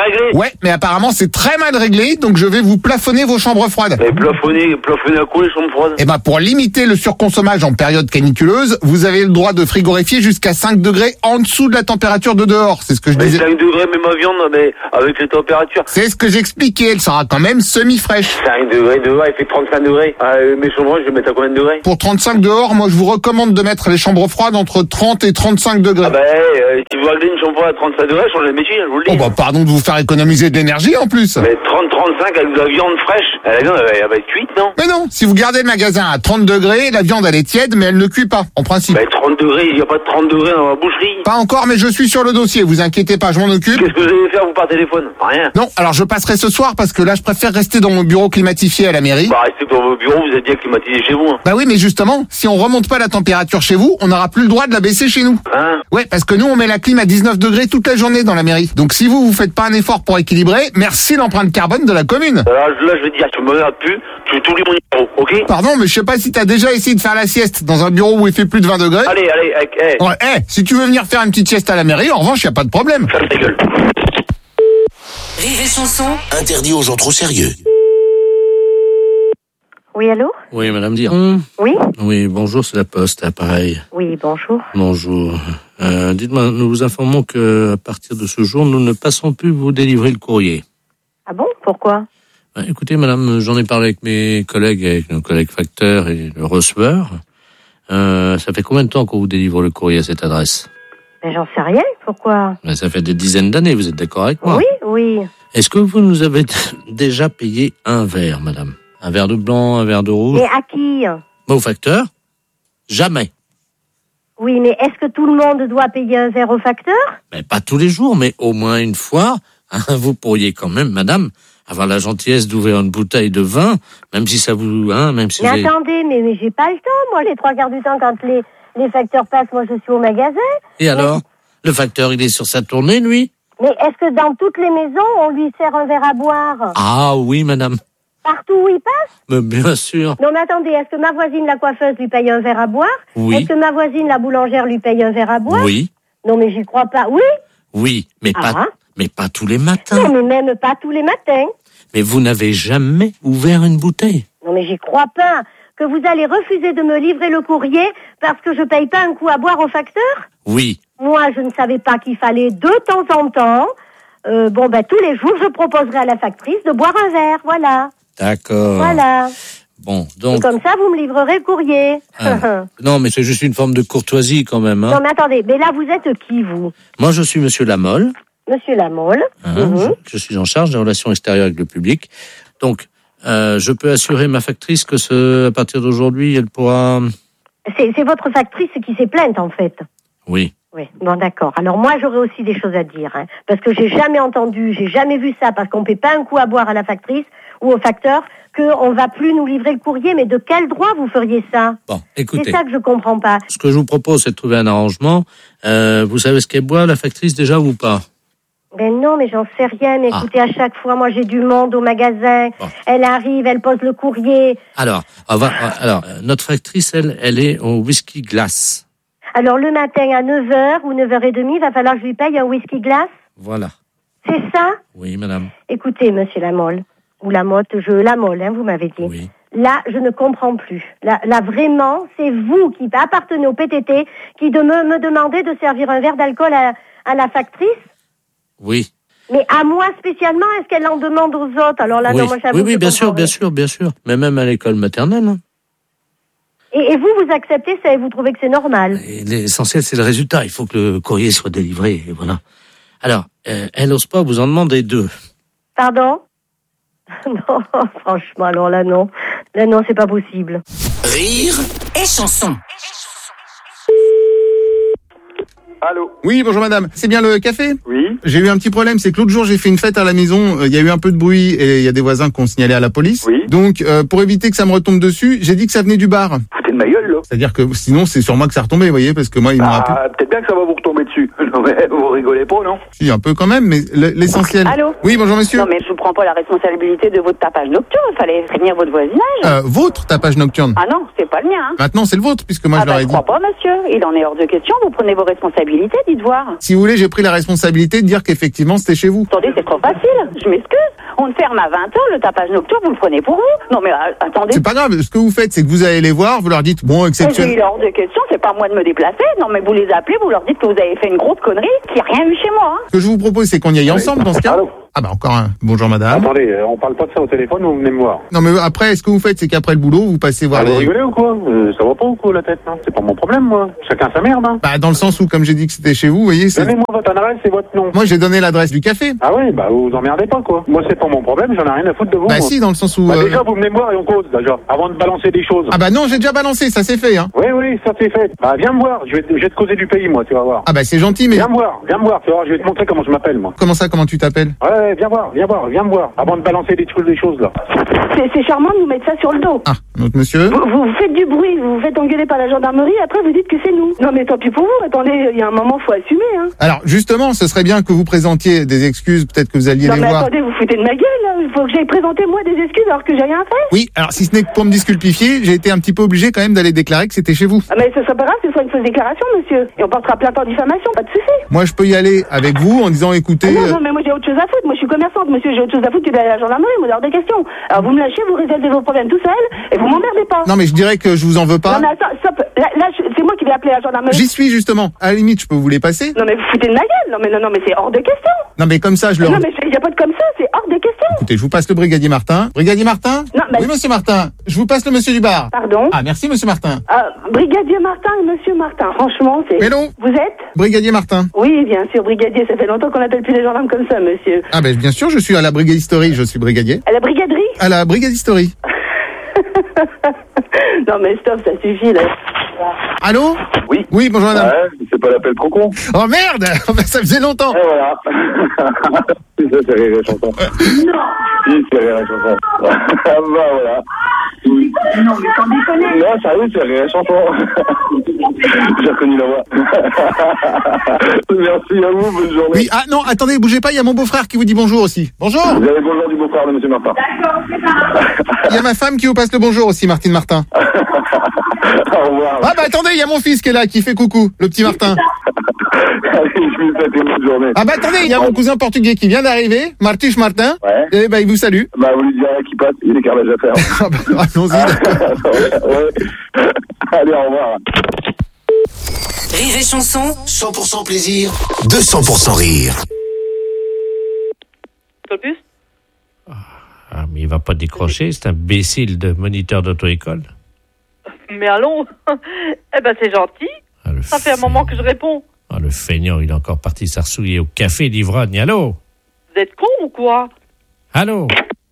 Ouais, mais apparemment c'est très mal réglé, donc je vais vous plafonner vos chambres froides. Mais plafonner à quoi les chambres froides? Eh ben, pour limiter le surconsommage en période caniculeuse, vous avez le droit de frigorifier jusqu'à 5 degrés en dessous de la température de dehors. C'est ce que je disais. 5 degrés, mais ma viande, mais avec les températures. C'est ce que j'expliquais, elle sera quand même semi-fraîche. 5 degrés dehors, il fait 35 degrés. Mes chambres, je vais mettre à combien de degrés? Pour 35 dehors, moi je vous recommande de mettre les chambres froides entre 30 et 35 degrés. Si vous réglez une chambre froide à 35 degrés, changez le métier, je vous le dis. Oh bah pardon de vous faire économiser de l'énergie en plus. Mais 30-35 avec de la viande fraîche, la viande elle va être cuite, non? Mais non, si vous gardez le magasin à 30 degrés, la viande elle est tiède mais elle ne cuit pas, en principe. Mais 30 degrés, il n'y a pas de 30 degrés dans la boucherie. Pas encore, mais je suis sur le dossier, vous inquiétez pas, je m'en occupe. Qu'est-ce que vous allez faire vous par téléphone? Rien. Non, alors je passerai ce soir parce que là je préfère rester dans mon bureau climatifié à la mairie. Bah restez dans vos bureaux, vous êtes bien climatisé chez vous. Hein. Bah oui, mais justement, si on remonte pas la température chez vous, on n'aura plus le droit de la baisser chez nous. Hein? Ouais, parce que nous on met la clim à 19 degrés toute la journée dans la mairie. Donc si vous faites pas un effort pour équilibrer, merci l'empreinte carbone de la commune. Alors là je vais te dire, tu me regardes plus, tu oublies mon numéro, ok? Pardon, mais je sais pas si t'as déjà essayé de faire la sieste dans un bureau où il fait plus de 20 degrés. Allez, Ouais, si tu veux venir faire une petite sieste à la mairie, en revanche, y a pas de problème. Ferme ta gueule. Rire et chanson. Interdit aux gens trop sérieux. Oui, allô? Oui, madame Dire. Oui? Oui, bonjour, c'est la Poste, pareil. Oui, bonjour. Bonjour. Dites-moi, nous vous informons que à partir de ce jour, nous ne passons plus vous délivrer le courrier. Ah bon? Pourquoi? Écoutez, madame, j'en ai parlé avec mes collègues, avec nos collègues facteurs et le receveur. Ça fait combien de temps qu'on vous délivre le courrier à cette adresse? Mais j'en sais rien, pourquoi? Ça fait des dizaines d'années, vous êtes d'accord avec moi? Oui. Est-ce que vous nous avez déjà payé un verre, madame? Un verre de blanc, un verre de rouge? Mais à qui? Au facteur? Jamais. Oui, mais est-ce que tout le monde doit payer un verre au facteur? Mais pas tous les jours, mais au moins une fois. Vous pourriez quand même, madame, avoir la gentillesse d'ouvrir une bouteille de vin, même si ça vous... même si mais attendez, mais j'ai pas le temps, moi, les 3 quarts du temps, quand les facteurs passent, moi, je suis au magasin. Et alors? Le facteur, il est sur sa tournée, lui? Mais est-ce que dans toutes les maisons, on lui sert un verre à boire? Ah oui, madame. Partout où il passe? Mais bien sûr. Non, mais attendez, est-ce que ma voisine, la coiffeuse, lui paye un verre à boire? Oui. Est-ce que ma voisine, la boulangère, lui paye un verre à boire? Oui. Non, mais j'y crois pas. Oui? Oui, mais pas tous les matins. Non, mais même pas tous les matins. Mais vous n'avez jamais ouvert une bouteille? Non, mais j'y crois pas. Que vous allez refuser de me livrer le courrier parce que je paye pas un coup à boire au facteur? Oui. Moi, je ne savais pas qu'il fallait de temps en temps, tous les jours, je proposerai à la factrice de boire un verre, voilà. D'accord. Voilà. Bon, donc... Et comme ça, vous me livrerez le courrier. Non, mais c'est juste une forme de courtoisie quand même. Hein. Non, mais attendez, mais là, vous êtes qui, vous? Moi, je suis Monsieur Lamolle. Monsieur Lamolle. Je suis en charge des relations extérieures avec le public. Donc, je peux assurer ma factrice que à partir d'aujourd'hui, elle pourra... C'est votre factrice qui s'est plainte, en fait. Oui. Oui, bon, d'accord. Alors moi, j'aurais aussi des choses à dire, hein, parce que j'ai jamais entendu, j'ai jamais vu ça, parce qu'on paie pas un coup à boire à la factrice ou au facteur, qu'on va plus nous livrer le courrier. Mais de quel droit vous feriez ça? Bon, écoutez. C'est ça que je comprends pas. Ce que je vous propose, c'est de trouver un arrangement. Vous savez ce qu'elle boit, la factrice, déjà, ou pas? Ben non, mais j'en sais rien. Mais écoutez, à chaque fois, moi, j'ai du monde au magasin. Bon. Elle arrive, elle pose le courrier. Alors, notre factrice, elle est au whisky glace. Alors, le matin à 9h ou 9h30, il va falloir que je lui paye un whisky glace? Voilà. C'est ça? Oui, madame. Écoutez, monsieur Lamolle, ou Lamotte, Lamolle, hein, vous m'avez dit. Oui. Là, je ne comprends plus. Là, vraiment, c'est vous qui appartenez au PTT qui me demandez de servir un verre d'alcool à la factrice? Oui. Mais à moi spécialement, est-ce qu'elle en demande aux autres? Alors là, oui. non, moi, j'avoue. Oui, bien sûr. Mais même à l'école maternelle. Hein. Et vous acceptez ça et vous trouvez que c'est normal? L'essentiel, c'est le résultat. Il faut que le courrier soit délivré, et voilà. Alors, elle n'ose pas vous en demander 2. Pardon? Non, franchement, alors là, non. Là, non, c'est pas possible. Rire et chanson. Allô? Oui, bonjour madame. C'est bien le café? Oui. J'ai eu un petit problème, c'est que l'autre jour j'ai fait une fête à la maison, il y a eu un peu de bruit et il y a des voisins qui ont signalé à la police. Oui. Donc pour éviter que ça me retombe dessus, j'ai dit que ça venait du bar. Foutez de ma gueule, là. C'est-à-dire que sinon, c'est sur moi que ça retombait, vous voyez, parce que moi, ils m'ont rappelé. Peut-être bien que ça va vous retomber dessus. Non, mais vous rigolez pas, non? Si, un peu quand même, mais l'essentiel. Allô? Oui, bonjour monsieur. Non, mais je vous prends pas la responsabilité de votre tapage nocturne. Il fallait prévenir votre voisinage. Votre tapage nocturne. Ah non, c'est pas le mien. Hein. Maintenant, c'est le vôtre, puisque moi, je leur ai je dit. crois pas, monsieur. Il en est hors de question. Vous prenez vos responsabilités, dites voir. Si vous voulez, j'ai pris la responsabilité de dire qu'effectivement, c'était chez vous. Attendez, c'est trop facile. Je m'excuse. On ferme à 20h, le tapage nocturne, vous le prenez pour vous. Non, mais attendez. C'est pas grave. Ce que vous faites, c'est que vous allez les voir, vous leur dites, bon, exceptionnel. Il est hors de question, c'est pas moi de me déplacer. Non, mais vous les appelez, vous leur dites que vous avez fait une grosse connerie, qu'il n'y a rien eu chez moi. Hein. Ce que je vous propose, c'est qu'on y aille ensemble dans ce cas. Allô? Ah bah encore un. Bonjour madame. Attendez, on parle pas de ça au téléphone, vous venez me voir. Non mais après, ce que vous faites, c'est qu'après le boulot, vous passez voir Vous rigolez ou quoi? Ça va pas ou quoi la tête, non? C'est pas mon problème, moi. Chacun sa merde, hein. Bah dans le sens où, comme j'ai dit que c'était chez vous, vous voyez, c'est... Donnez-moi votre adresse et votre nom. Moi j'ai donné l'adresse du café. Ah oui, bah vous emmerdez pas, quoi. Moi c'est pas mon problème, j'en ai rien à foutre de vous. Bah moi. si, dans le sens où... Bah déjà, vous venez me voir et on cause, déjà, avant de balancer des choses. Ah bah non, j'ai déjà balancé, ça c'est fait, hein. Oui, ça c'est fait. Bah viens me voir, je vais te causer du pays, moi, tu vas voir. Ah bah c'est gentil, mais... Viens me voir, tu vas voir, je vais te montrer comment je m'appelle, moi. Comment ça, comment tu t'appelles? Ouais, viens me voir, avant de balancer des choses là. C'est charmant de nous mettre ça sur le dos. Ah, notre monsieur. Vous faites du bruit, vous vous faites engueuler par la gendarmerie, après vous dites que c'est nous. Non mais tant pis pour vous, attendez, il y a un moment, faut assumer, hein. Alors, justement, ce serait bien que vous présentiez des excuses, peut-être que vous alliez non, les mais voir. Attendez, vous foutez de ma gueule, là. Il faut que j'aille présenter moi des excuses alors que j'ai rien fait. Oui, alors si ce n'est que pour me disculpifier, j'ai été un petit peu obligé quand même d'aller déclarer que c'était chez vous. Ah mais ça sera pas grave, ce sera une fausse déclaration, monsieur. Et on portera plainte en diffamation, pas de souci. Moi, je peux y aller avec vous en disant, écoutez... Non, mais moi j'ai autre chose à foutre. Moi je suis commerçante, monsieur, j'ai autre chose à foutre que d'aller à la gendarmerie, moi, hors de question. Alors vous me lâchez, vous résolvez vos problèmes tout seul, et vous m'emmerdez pas. Non, mais je dirais que je vous en veux pas. Non, mais attends, stop. Là c'est moi qui vais appeler la gendarmerie. J'y suis, justement. À la limite, je peux vous les passer. Non, mais vous foutez de ma gueule. Non, mais c'est hors de question. Non, mais comme ça, je leur... Non, mais il n'y a pas de comme ça, c'est hors de question. Écoutez, je vous passe le brigadier Martin. Brigadier Martin? Non, mais... Oui, monsieur Martin. Je vous passe le monsieur du bar. Pardon? Ah, merci, monsieur Martin. Brigadier Martin et monsieur Martin, franchement, c'est... Hello? Vous êtes? Brigadier Martin. Oui, bien sûr, brigadier. Ça fait longtemps qu'on n'appelle plus les gendarmes comme ça, monsieur. Ah, ben, bien sûr, je suis à la brigadisterie, je suis brigadier. À la brigaderie? À la brigadisterie. Non, mais stop, ça suffit, là. Allô? Oui. Oui, bonjour madame. Ouais, c'est pas l'appel trop con. Oh merde! Ça faisait longtemps. Et voilà. Ça, c'est Rire et Chanson. Non. Si, c'est Rire et Chanson. Ah bah voilà. Non, mais sans déconner. Non, sérieux, c'est Rire et Chanson. J'ai reconnu la voix. Merci à vous, bonne journée. Oui, ah non, attendez, bougez pas, il y a mon beau-frère qui vous dit bonjour aussi. Bonjour! Vous avez le bonjour du beau-frère de monsieur Martin. D'accord, c'est ça. Il y a ma femme qui vous passe le bonjour aussi, Martine Martin. Au revoir. Ah bah attendez, il y a mon fils qui est là, qui fait coucou, le petit Martin. Allez, je vous souhaite une bonne journée. Ah bah attendez, il y a mon cousin portugais qui vient d'arriver, Martich Martin. Ouais. Et bah il vous salue. Bah vous lui direz qu'il passe, il y a des carrelages à faire. Ah bah allons-y. Ouais. Allez, au revoir. Rire et Chanson. 100% plaisir, 200% rire. Plus? Ah, mais il va pas décrocher, c'est un imbécile de moniteur d'auto-école. Mais allons. Eh ben c'est gentil. Ah, Ça fait un moment que je réponds. Ah, le feignant, il est encore parti s'arsouiller au café d'Ivrogne. Allô? Vous êtes con ou quoi? Allô?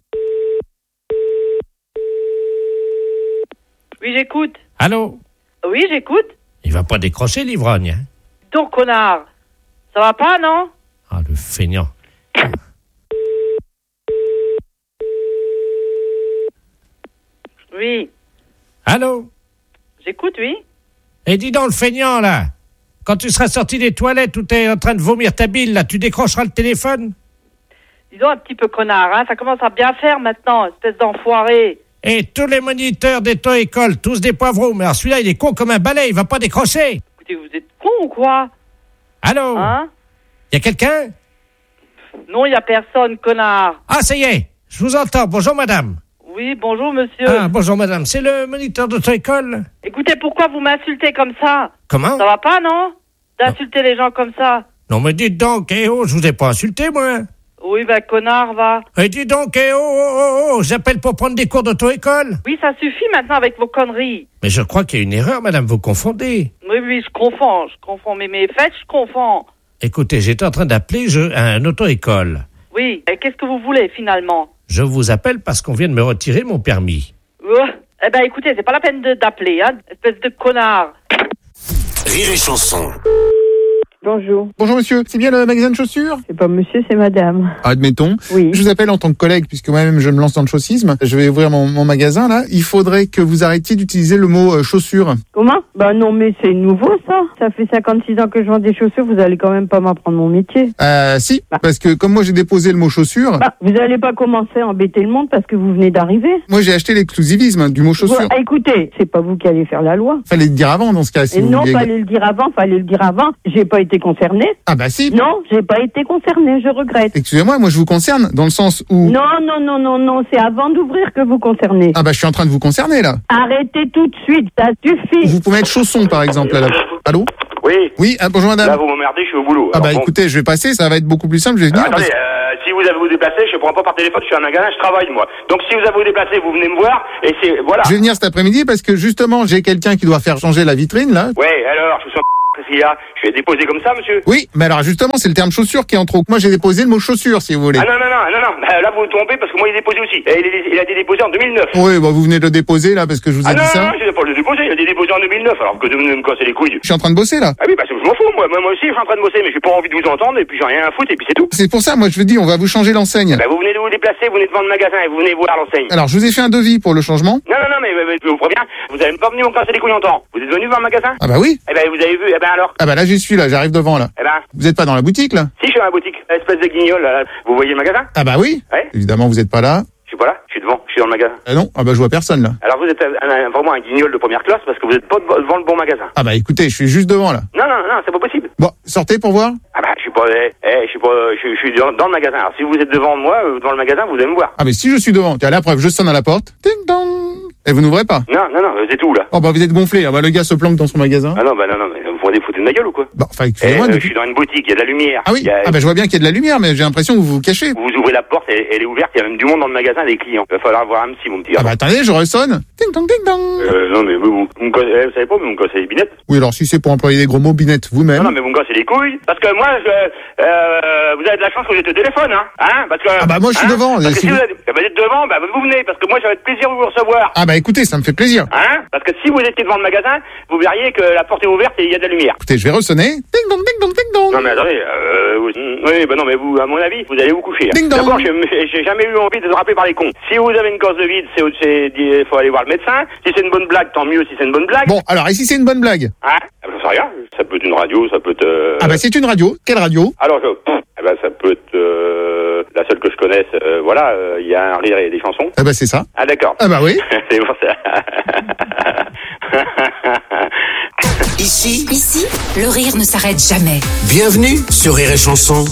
Oui, j'écoute. Allô? Oui, j'écoute. Il va pas décrocher l'ivrogne, hein? Donc, connard. Ça va pas, non? Ah, le feignant. Oui. Allô? J'écoute, oui. Et dis donc, le feignant, là, quand tu seras sorti des toilettes où t'es en train de vomir ta bile, là, tu décrocheras le téléphone? Disons un petit peu connard, hein. Ça commence à bien faire maintenant, espèce d'enfoiré. Et tous les moniteurs d'auto-école, tous des poivrons. Mais alors celui-là, il est con comme un balai, il va pas décrocher. Écoutez, vous êtes con ou quoi? Allô? Hein? Y a quelqu'un? Non, y a personne, connard. Ah, ça y est, je vous entends. Bonjour, madame. Oui, bonjour, monsieur. Ah, bonjour, madame. C'est le moniteur d'auto-école? Écoutez, pourquoi vous m'insultez comme ça? Comment? Ça va pas, non? D'insulter les gens comme ça. Non, mais dites donc, eh oh, je vous ai pas insulté, moi. Oui, ben, connard, va. Et dis donc, eh oh, j'appelle pour prendre des cours d'auto-école. Oui, ça suffit maintenant avec vos conneries. Mais je crois qu'il y a une erreur, madame, vous confondez. Oui, je confonds. Mais mes fêtes, je confonds. Écoutez, j'étais en train d'appeler un auto-école. Oui, et qu'est-ce que vous voulez, finalement? Je vous appelle parce qu'on vient de me retirer mon permis. Eh ben, écoutez, c'est pas la peine d'appeler, hein, espèce de connard. Rire et Chanson. Bonjour. Bonjour monsieur, c'est bien le magasin de chaussures? C'est pas monsieur, c'est madame. Admettons. Oui. Je vous appelle en tant que collègue, puisque moi-même je me lance dans le chaussisme. Je vais ouvrir mon magasin là. Il faudrait que vous arrêtiez d'utiliser le mot chaussures. Comment? Bah non, mais c'est nouveau ça. Ça fait 56 ans que je vends des chaussures, vous allez quand même pas m'apprendre mon métier. Si, parce que comme moi j'ai déposé le mot chaussures... vous allez pas commencer à embêter le monde parce que vous venez d'arriver. Moi j'ai acheté l'exclusivisme du mot chaussures. Écoutez, c'est pas vous qui allez faire la loi. Fallait le dire avant dans ce cas. Fallait le dire avant. J'ai pas été concernée. Ah bah si. Non, j'ai pas été concernée, je regrette. Excusez-moi, moi je vous concerne dans le sens où... Non, c'est avant d'ouvrir que vous concernez. Ah bah je suis en train de vous concerner là. Arrêtez tout de suite, ça suffit. Vous pouvez mettre chausson par exemple là. Allô? Oui. Oui, bonjour madame. Là vous m'emmerdez, je suis au boulot. Ah bah écoutez, je vais passer, ça va être beaucoup plus simple, je vais venir. Attendez, si vous avez vous déplacer, je ne prends pas par téléphone, je suis à un magasin, je travaille moi. Donc si vous avez vous déplacer, vous venez me voir et c'est voilà. Je vais venir cet après-midi parce que justement j'ai quelqu'un qui doit faire changer la vitrine là. Ouais, alors je suis qu'est-ce qu'il y a? Je vais déposer comme ça, monsieur? Oui, mais alors justement, c'est le terme chaussure qui est en trop. Moi, j'ai déposé le mot chaussure, si vous voulez. Ah non. Là, vous vous trompez parce que moi, il est déposé aussi. Et il a été déposé en 2009. Oui, bah, vous venez de le déposer, là, parce que je vous ai dit ça. Non, je n'ai pas le déposer. Il a été déposé en 2009, alors que vous venez me casser les couilles. Je suis en train de bosser, là. Ah oui, parce que je m'en fous, moi. Moi aussi, je suis en train de bosser, mais j'ai pas envie de vous entendre, et puis j'ai rien à foutre, et puis c'est tout. C'est pour ça, moi, je vous dis, on va vous changer l'enseigne. Bah, vous venez de vous déplacer, vous venez devant le magasin, et vous venez voir l'enseigne. Alors, je vous ai fait un devis pour le changement. Non, mais je vous préviens, vous avez pas venu me casser les couilles longtemps. Vous êtes venu voir le magasin? Ah bah oui. Eh ben, vous avez vu, alors? Ah bah là, j'y suis, là, j'arrive devant, là. Eh ben. Vous êtes pas dans la boutique, là? Si, je suis dans la boutique. Espèce de guignol, là. Vous voyez le magasin? Ah bah oui. Ouais. Évidemment, vous êtes pas là. Je suis pas là, je suis devant, je suis dans le magasin. Ah non, ah bah je vois personne, là. Alors vous êtes vraiment un guignol de première classe parce que vous êtes pas devant le bon magasin. Ah bah écoutez, je suis juste devant, là. Non, c'est pas possible. Bon, sortez pour voir. Ah bah je suis dans le magasin. Alors si vous êtes devant moi, devant le magasin, vous allez me voir. Ah mais si je suis devant, tiens, la preuve, je sonne à la porte. Ding dong. Et vous n'ouvrez pas? Non, vous êtes où là? Oh bah vous êtes gonflé, ah bah le gars se planque dans son magasin. Ah non, mais vous vous foutre de ma gueule ou quoi? Bah enfin excusez-moi. Je suis dans une boutique, il y a de la lumière. Ah oui, ah bah je vois bien qu'il y a de la lumière, mais j'ai l'impression que vous vous cachez. Vous ouvrez la porte, elle est ouverte, il y a même du monde dans le magasin, des clients. Il va falloir voir un petit, mon petit. Ah bah attendez, je ressonne. Ding dong, ding dong. Non mais vous savez pas, mais vous me cassez les binettes. Oui, alors si c'est pour employer des gros mots, binette vous-même. Non mais vous me cassez les couilles. Parce que moi, vous avez de la chance que j'étais au téléphone, hein, parce que... Ah bah moi je suis devant. Parce que si vous êtes devant, bah vous venez, parce que moi j'aurais de plaisir de vous recevoir. Ah bah écoutez, ça me fait plaisir. Hein? Parce que si vous étiez devant le magasin, vous verriez que la porte est ouverte et il y a de la lumière. Écoutez, je vais ressonner. Ding dong, ding dong, ding dong. Non mais attendez, oui, bah non mais vous, à mon avis, vous allez vous coucher. Ding dong. D'abord, j'ai jamais eu envie de se rappeler par les cons. Si vous avez une cause de vide, il faut aller voir le médecin. Si c'est une bonne blague, tant mieux si c'est une bonne blague. Bon, alors et si c'est une bonne blague? Hein? Je sais rien. Ça peut être une radio, ça peut être... Ah bah c'est une radio. Quelle radio? Alors, ça peut être la seule que je connaisse. Voilà, il y a un rire et des chansons. Ah bah c'est ça. Ah d'accord. Ah bah oui. C'est pour ça. Ici, le rire ne s'arrête jamais. Bienvenue sur Rire et Chanson.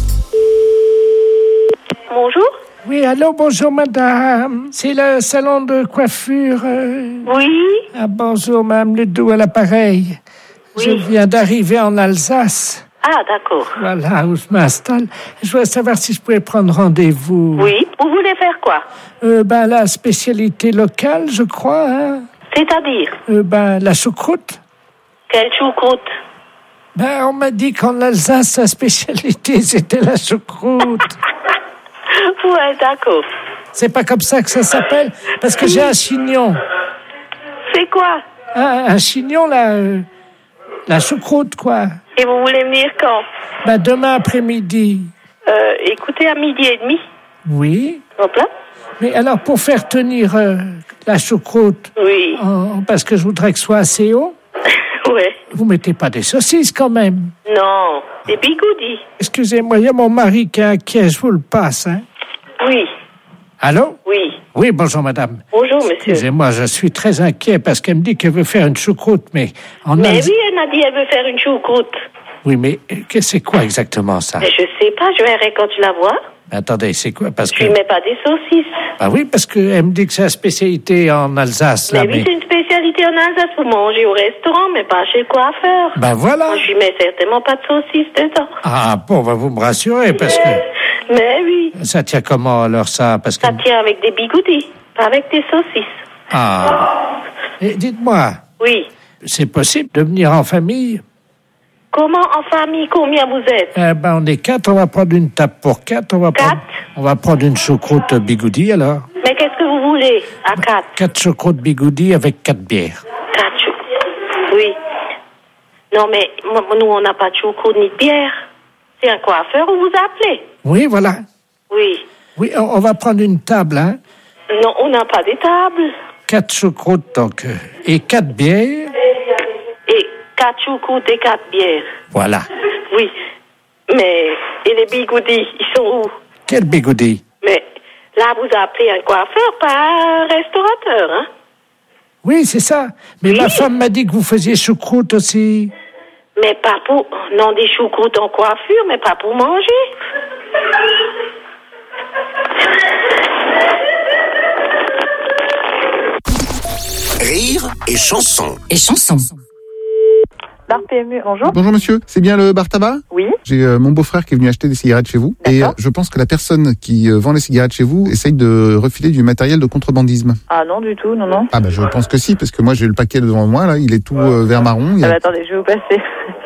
Bonjour. Oui, allô, bonjour madame. C'est le salon de coiffure. Oui. Ah, bonjour madame Ledoux à l'appareil. Oui. Je viens d'arriver en Alsace. Ah, d'accord. Voilà, où je m'installe. Je voulais savoir si je pouvais prendre rendez-vous. Oui. Vous voulez faire quoi? La spécialité locale, je crois. Hein. C'est-à-dire? La choucroute. Quelle choucroute? On m'a dit qu'en Alsace, sa spécialité, c'était la choucroute. Ouais, d'accord. C'est pas comme ça que ça s'appelle? Parce que j'ai un chignon. C'est quoi? Un chignon, la choucroute, quoi. Et vous voulez venir quand? Demain après-midi. Écoutez, à 12h30. Oui. Hop là. Mais alors, pour faire tenir la choucroute... Oui. Parce que je voudrais que ce soit assez haut... Ouais. Vous mettez pas des saucisses, quand même? Non, des bigoudis. Excusez-moi, il y a mon mari qui est inquiet, je vous le passe, hein. Oui. Allô? Oui. Oui, bonjour, madame. Bonjour, monsieur. Excusez-moi, je suis très inquiet parce qu'elle me dit qu'elle veut faire une choucroute, mais... oui, elle m'a dit qu'elle veut faire une choucroute. Oui, mais c'est quoi exactement, ça? Mais je sais pas, je verrai quand tu la vois. Attendez, c'est quoi? Parce que... Tu mets pas des saucisses. Ah oui, parce qu'elle me dit que c'est la spécialité en Alsace, là, mais... oui, c'est une spécialité en Alsace pour manger au restaurant, mais pas chez le coiffeur. Voilà. Moi, je lui mets certainement pas de saucisses dedans. Ah, bon, vous me rassurez, parce que... Mais oui. Ça tient comment, alors, ça? Parce que... Ça tient avec des bigoudis, pas avec des saucisses. Ah. Et dites-moi. Oui. C'est possible de venir en famille? Comment en famille? Combien vous êtes? On est 4, on va prendre une table pour 4. On va prendre une choucroute bigoudi, alors. Mais qu'est-ce que vous voulez à 4? 4 choucroutes bigoudi avec 4 bières. 4 choucroutes. Oui. Non, mais nous, on n'a pas de choucroute ni de bière. C'est un coiffeur, on vous a appelé. Oui, voilà. Oui. Oui, on va prendre une table, hein. Non, on n'a pas des tables. 4 choucroutes, donc, et 4 bières. Et 4 choucroutes et 4 bières. Voilà. Oui. Mais, et les bigoudis, ils sont où? Quel bigoudi? Mais, là, vous appelez un coiffeur, pas un restaurateur, hein? Oui, c'est ça. Mais ma femme m'a dit que vous faisiez choucroute aussi. Mais pas pour... Non, des choucroutes en coiffure, mais pas pour manger. Rire et chanson. Et chanson. Bar PMU, bonjour. Bonjour monsieur, c'est bien le bar tabac? Oui. J'ai mon beau-frère qui est venu acheter des cigarettes chez vous. Et je pense que la personne qui vend les cigarettes chez vous essaye de refiler du matériel de contrebandisme. Ah non, du tout, non. Ah bah je pense que si, parce que moi j'ai le paquet devant moi, là, il est tout vert marron. Ah bah attendez, je vais vous passer.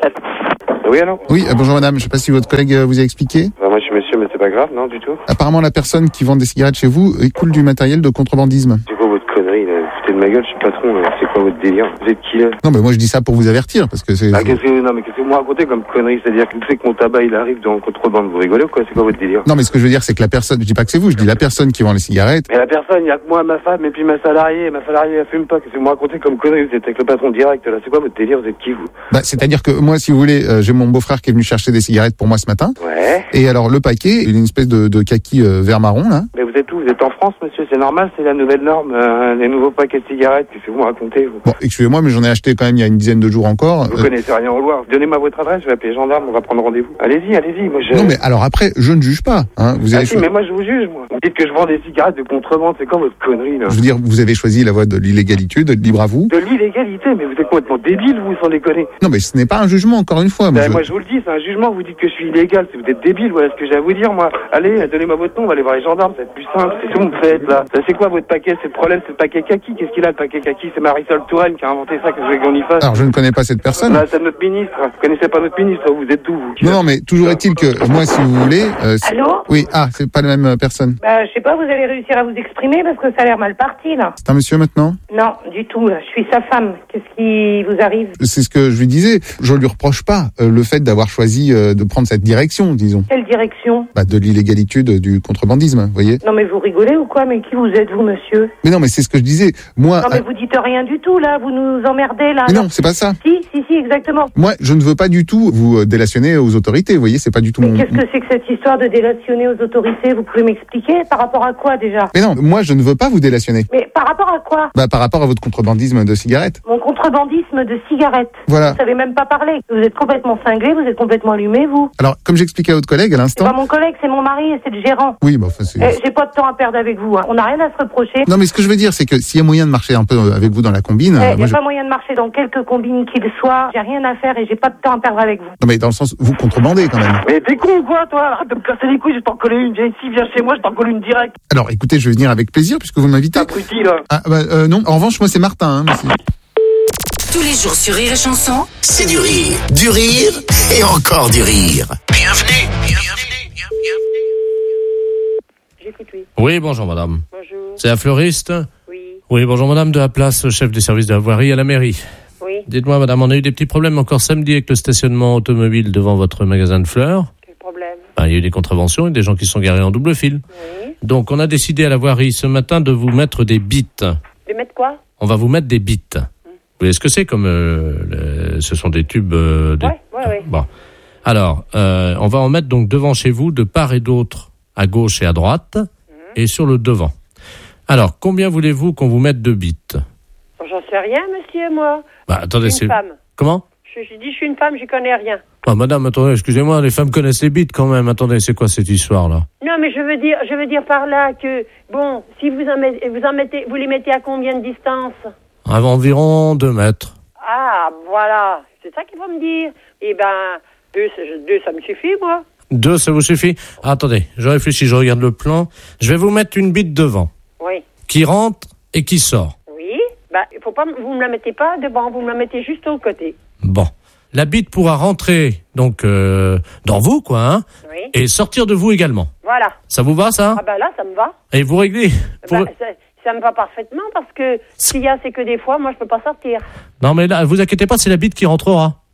Oui, alors? Oui, bonjour madame, je sais pas si votre collègue vous a expliqué. Bah, moi je suis monsieur, mais c'est pas grave, non, du tout. Apparemment la personne qui vend des cigarettes chez vous écoule du matériel de contrebandisme. C'est quoi votre connerie, là? Vous foutez de ma gueule, je suis patron, là. C'est quoi votre délire? Vous êtes qui, là? Non mais moi je dis ça pour vous avertir, parce que c'est... Ah, qu'est-ce que vous me racontez comme connerie? C'est-à-dire que vous savez que mon tabac il arrive dans le contrebande, vous rigolez ou quoi? C'est quoi votre délire? Non mais ce que je veux dire c'est que la personne, je dis pas que c'est vous, je dis la personne qui vend les cigarettes. Mais la personne, il y a que moi, ma femme, et puis ma salariée elle fume pas. Qu'est-ce que vous me racontez comme connerie? Vous êtes avec le patron direct, là. C'est quoi votre délire? Vous êtes qui, vous? Bah c'est-à-dire que moi si vous voulez, j'ai mon beau-frère qui est venu chercher des cigarettes pour moi ce matin. Ouais. Et alors le paquet, il est une espèce de kaki vert marron là. Mais vous êtes où? Vous êtes en France, monsieur? C'est normal, c'est la nouvelle norme, les nouveaux paquets de cigarettes. Qu'est-ce que vous me racontez, vous? Bon, excusez-moi, mais j'en ai acheté quand même il y a une dizaine de jours encore. Vous connaissez rien au Loir. Donnez-moi votre adresse, je vais appeler les gendarmes, on va prendre rendez-vous. Allez-y, moi je... Non mais alors après, je ne juge pas. Hein. Vous avez si, mais moi je vous juge, moi. Vous dites que je vends des cigarettes de contrebande, c'est quoi votre connerie, là? Je veux dire, vous avez choisi la voie de l'illégalité, de libre à vous. De l'illégalité? Mais vous êtes complètement débile, vous, sans déconner. Non mais ce n'est pas un jugement, encore une fois. Moi je vous le dis, c'est un jugement, vous dites que je suis illégal, si vous êtes débile, voilà ce que j'ai à vous dire, moi. Allez, donnez-moi votre nom, on va aller voir les gendarmes, ça va être plus simple. C'est tout, vous me faites, là. Ça, c'est quoi votre paquet? C'est le problème, c'est le paquet kaki. Qu'est-ce qu'il a, le paquet kaki? C'est Marisol Touraine qui a inventé ça, qu'est-ce que vous voulez qu'on y fasse? Alors je ne connais pas cette personne. Là, c'est notre ministre. Vous connaissez pas notre ministre, vous êtes d'où, vous? Non, mais toujours est-il que moi, si vous voulez... Allô? Oui, c'est pas la même personne. Bah, je sais pas, vous allez réussir à vous exprimer parce que ça a l'air mal parti, là. C'est un monsieur maintenant? Non, du tout, là. Je suis sa femme. Qu'est-ce qui vous arrive? C'est ce que je lui disais. Je lui reproche pas le fait d'avoir choisi de prendre cette direction, disons. Quelle direction? Bah, de l'illégalité du contrebandisme, vous voyez. Non, mais vous rigolez ou quoi? Mais qui vous êtes, vous, monsieur? Mais non, mais c'est ce que je disais. Moi... Non, mais vous dites rien du tout, là. Vous nous emmerdez, là. Mais non, c'est pas ça. Si, exactement. Moi, je ne veux pas du tout vous délationner aux autorités, vous voyez, c'est pas du tout mais qu'est-ce que c'est que cette histoire de délationner aux autorités? Vous pouvez m'expliquer? Par rapport à quoi, déjà? Mais non, moi, je ne veux pas vous délationner. Mais par rapport à quoi? Bah, par rapport à votre contrebandisme de cigarettes. Mon contrebandisme de cigarettes? Voilà. Vous savez même pas parler. Vous êtes complètement cinglé, vous êtes complètement allumé, vous. Alors, comme j'expliquais à votre collègue à l'instant... C'est pas mon collègue, c'est mon mari et c'est le gérant. Oui, bah, enfin, c'est... J'ai pas de temps à perdre avec vous, hein. On n'a rien à se reprocher. Non, mais ce que je veux dire, c'est que s'il y a moyen de marcher un peu avec vous dans la combine... Il n'y a pas moyen de marcher dans quelques combines qu'il soit. J'ai rien à faire et j'ai pas de temps à perdre avec vous. Non, mais dans le sens, vous contrebandez quand même. Mais t'es con ou quoi, toi? Arrête de me casser les couilles, je t'en coller une. Viens ici, viens chez moi, je t'en colle une direct. Alors, écoutez, je vais venir avec plaisir puisque vous m'invitez. Abruti, là. Ah, bah, non, en revanche, moi, c'est Martin, hein, monsieur. Tous les jours sur Rire et Chanson, c'est du rire et encore du rire. Bienvenue. J'écoute, oui. Oui, bonjour madame. Bonjour. C'est un fleuriste? Oui. Oui, bonjour madame, de la place, chef des services de la voirie à la mairie. Oui. Dites-moi madame, on a eu des petits problèmes encore samedi avec le stationnement automobile devant votre magasin de fleurs. Quel problème? Il y a eu des contraventions et des gens qui sont garés en double fil. Oui. Donc on a décidé à la voirie ce matin de vous mettre des bites. De mettre quoi? On va vous mettre des bites. Vous voyez ce que c'est comme... ce sont des tubes... Ouais. Bon. Alors, on va en mettre donc devant chez vous, de part et d'autre, à gauche et à droite, et sur le devant. Alors, combien voulez-vous qu'on vous mette de bites? J'en sais rien, monsieur, moi. Bah, attendez, je suis une femme. Comment? Je dis, je suis une femme, j'y connais rien. Ah, madame, attendez, excusez-moi, les femmes connaissent les bites quand même. Attendez, c'est quoi cette histoire-là? Non, mais je veux dire par là que, bon, si vous les mettez à combien de distance? À environ 2 mètres. Ah, voilà. C'est ça qu'il faut me dire. Eh ben, 2, ça me suffit, moi. 2, ça vous suffit? Ah, attendez, je réfléchis, je regarde le plan. Je vais vous mettre une bite devant. Oui. Qui rentre et qui sort. Oui. Bah, faut pas, vous me la mettez pas devant, vous me la mettez juste au côté. Bon. La bite pourra rentrer, donc, dans vous, quoi, hein. Oui. Et sortir de vous également. Voilà. Ça vous va, ça? Ah, bah là, ça me va. Et vous réglez? Ça me va parfaitement parce que ce qu'il y a, c'est que des fois, moi, je peux pas sortir. Non, mais là, vous inquiétez pas, c'est la bite qui rentrera.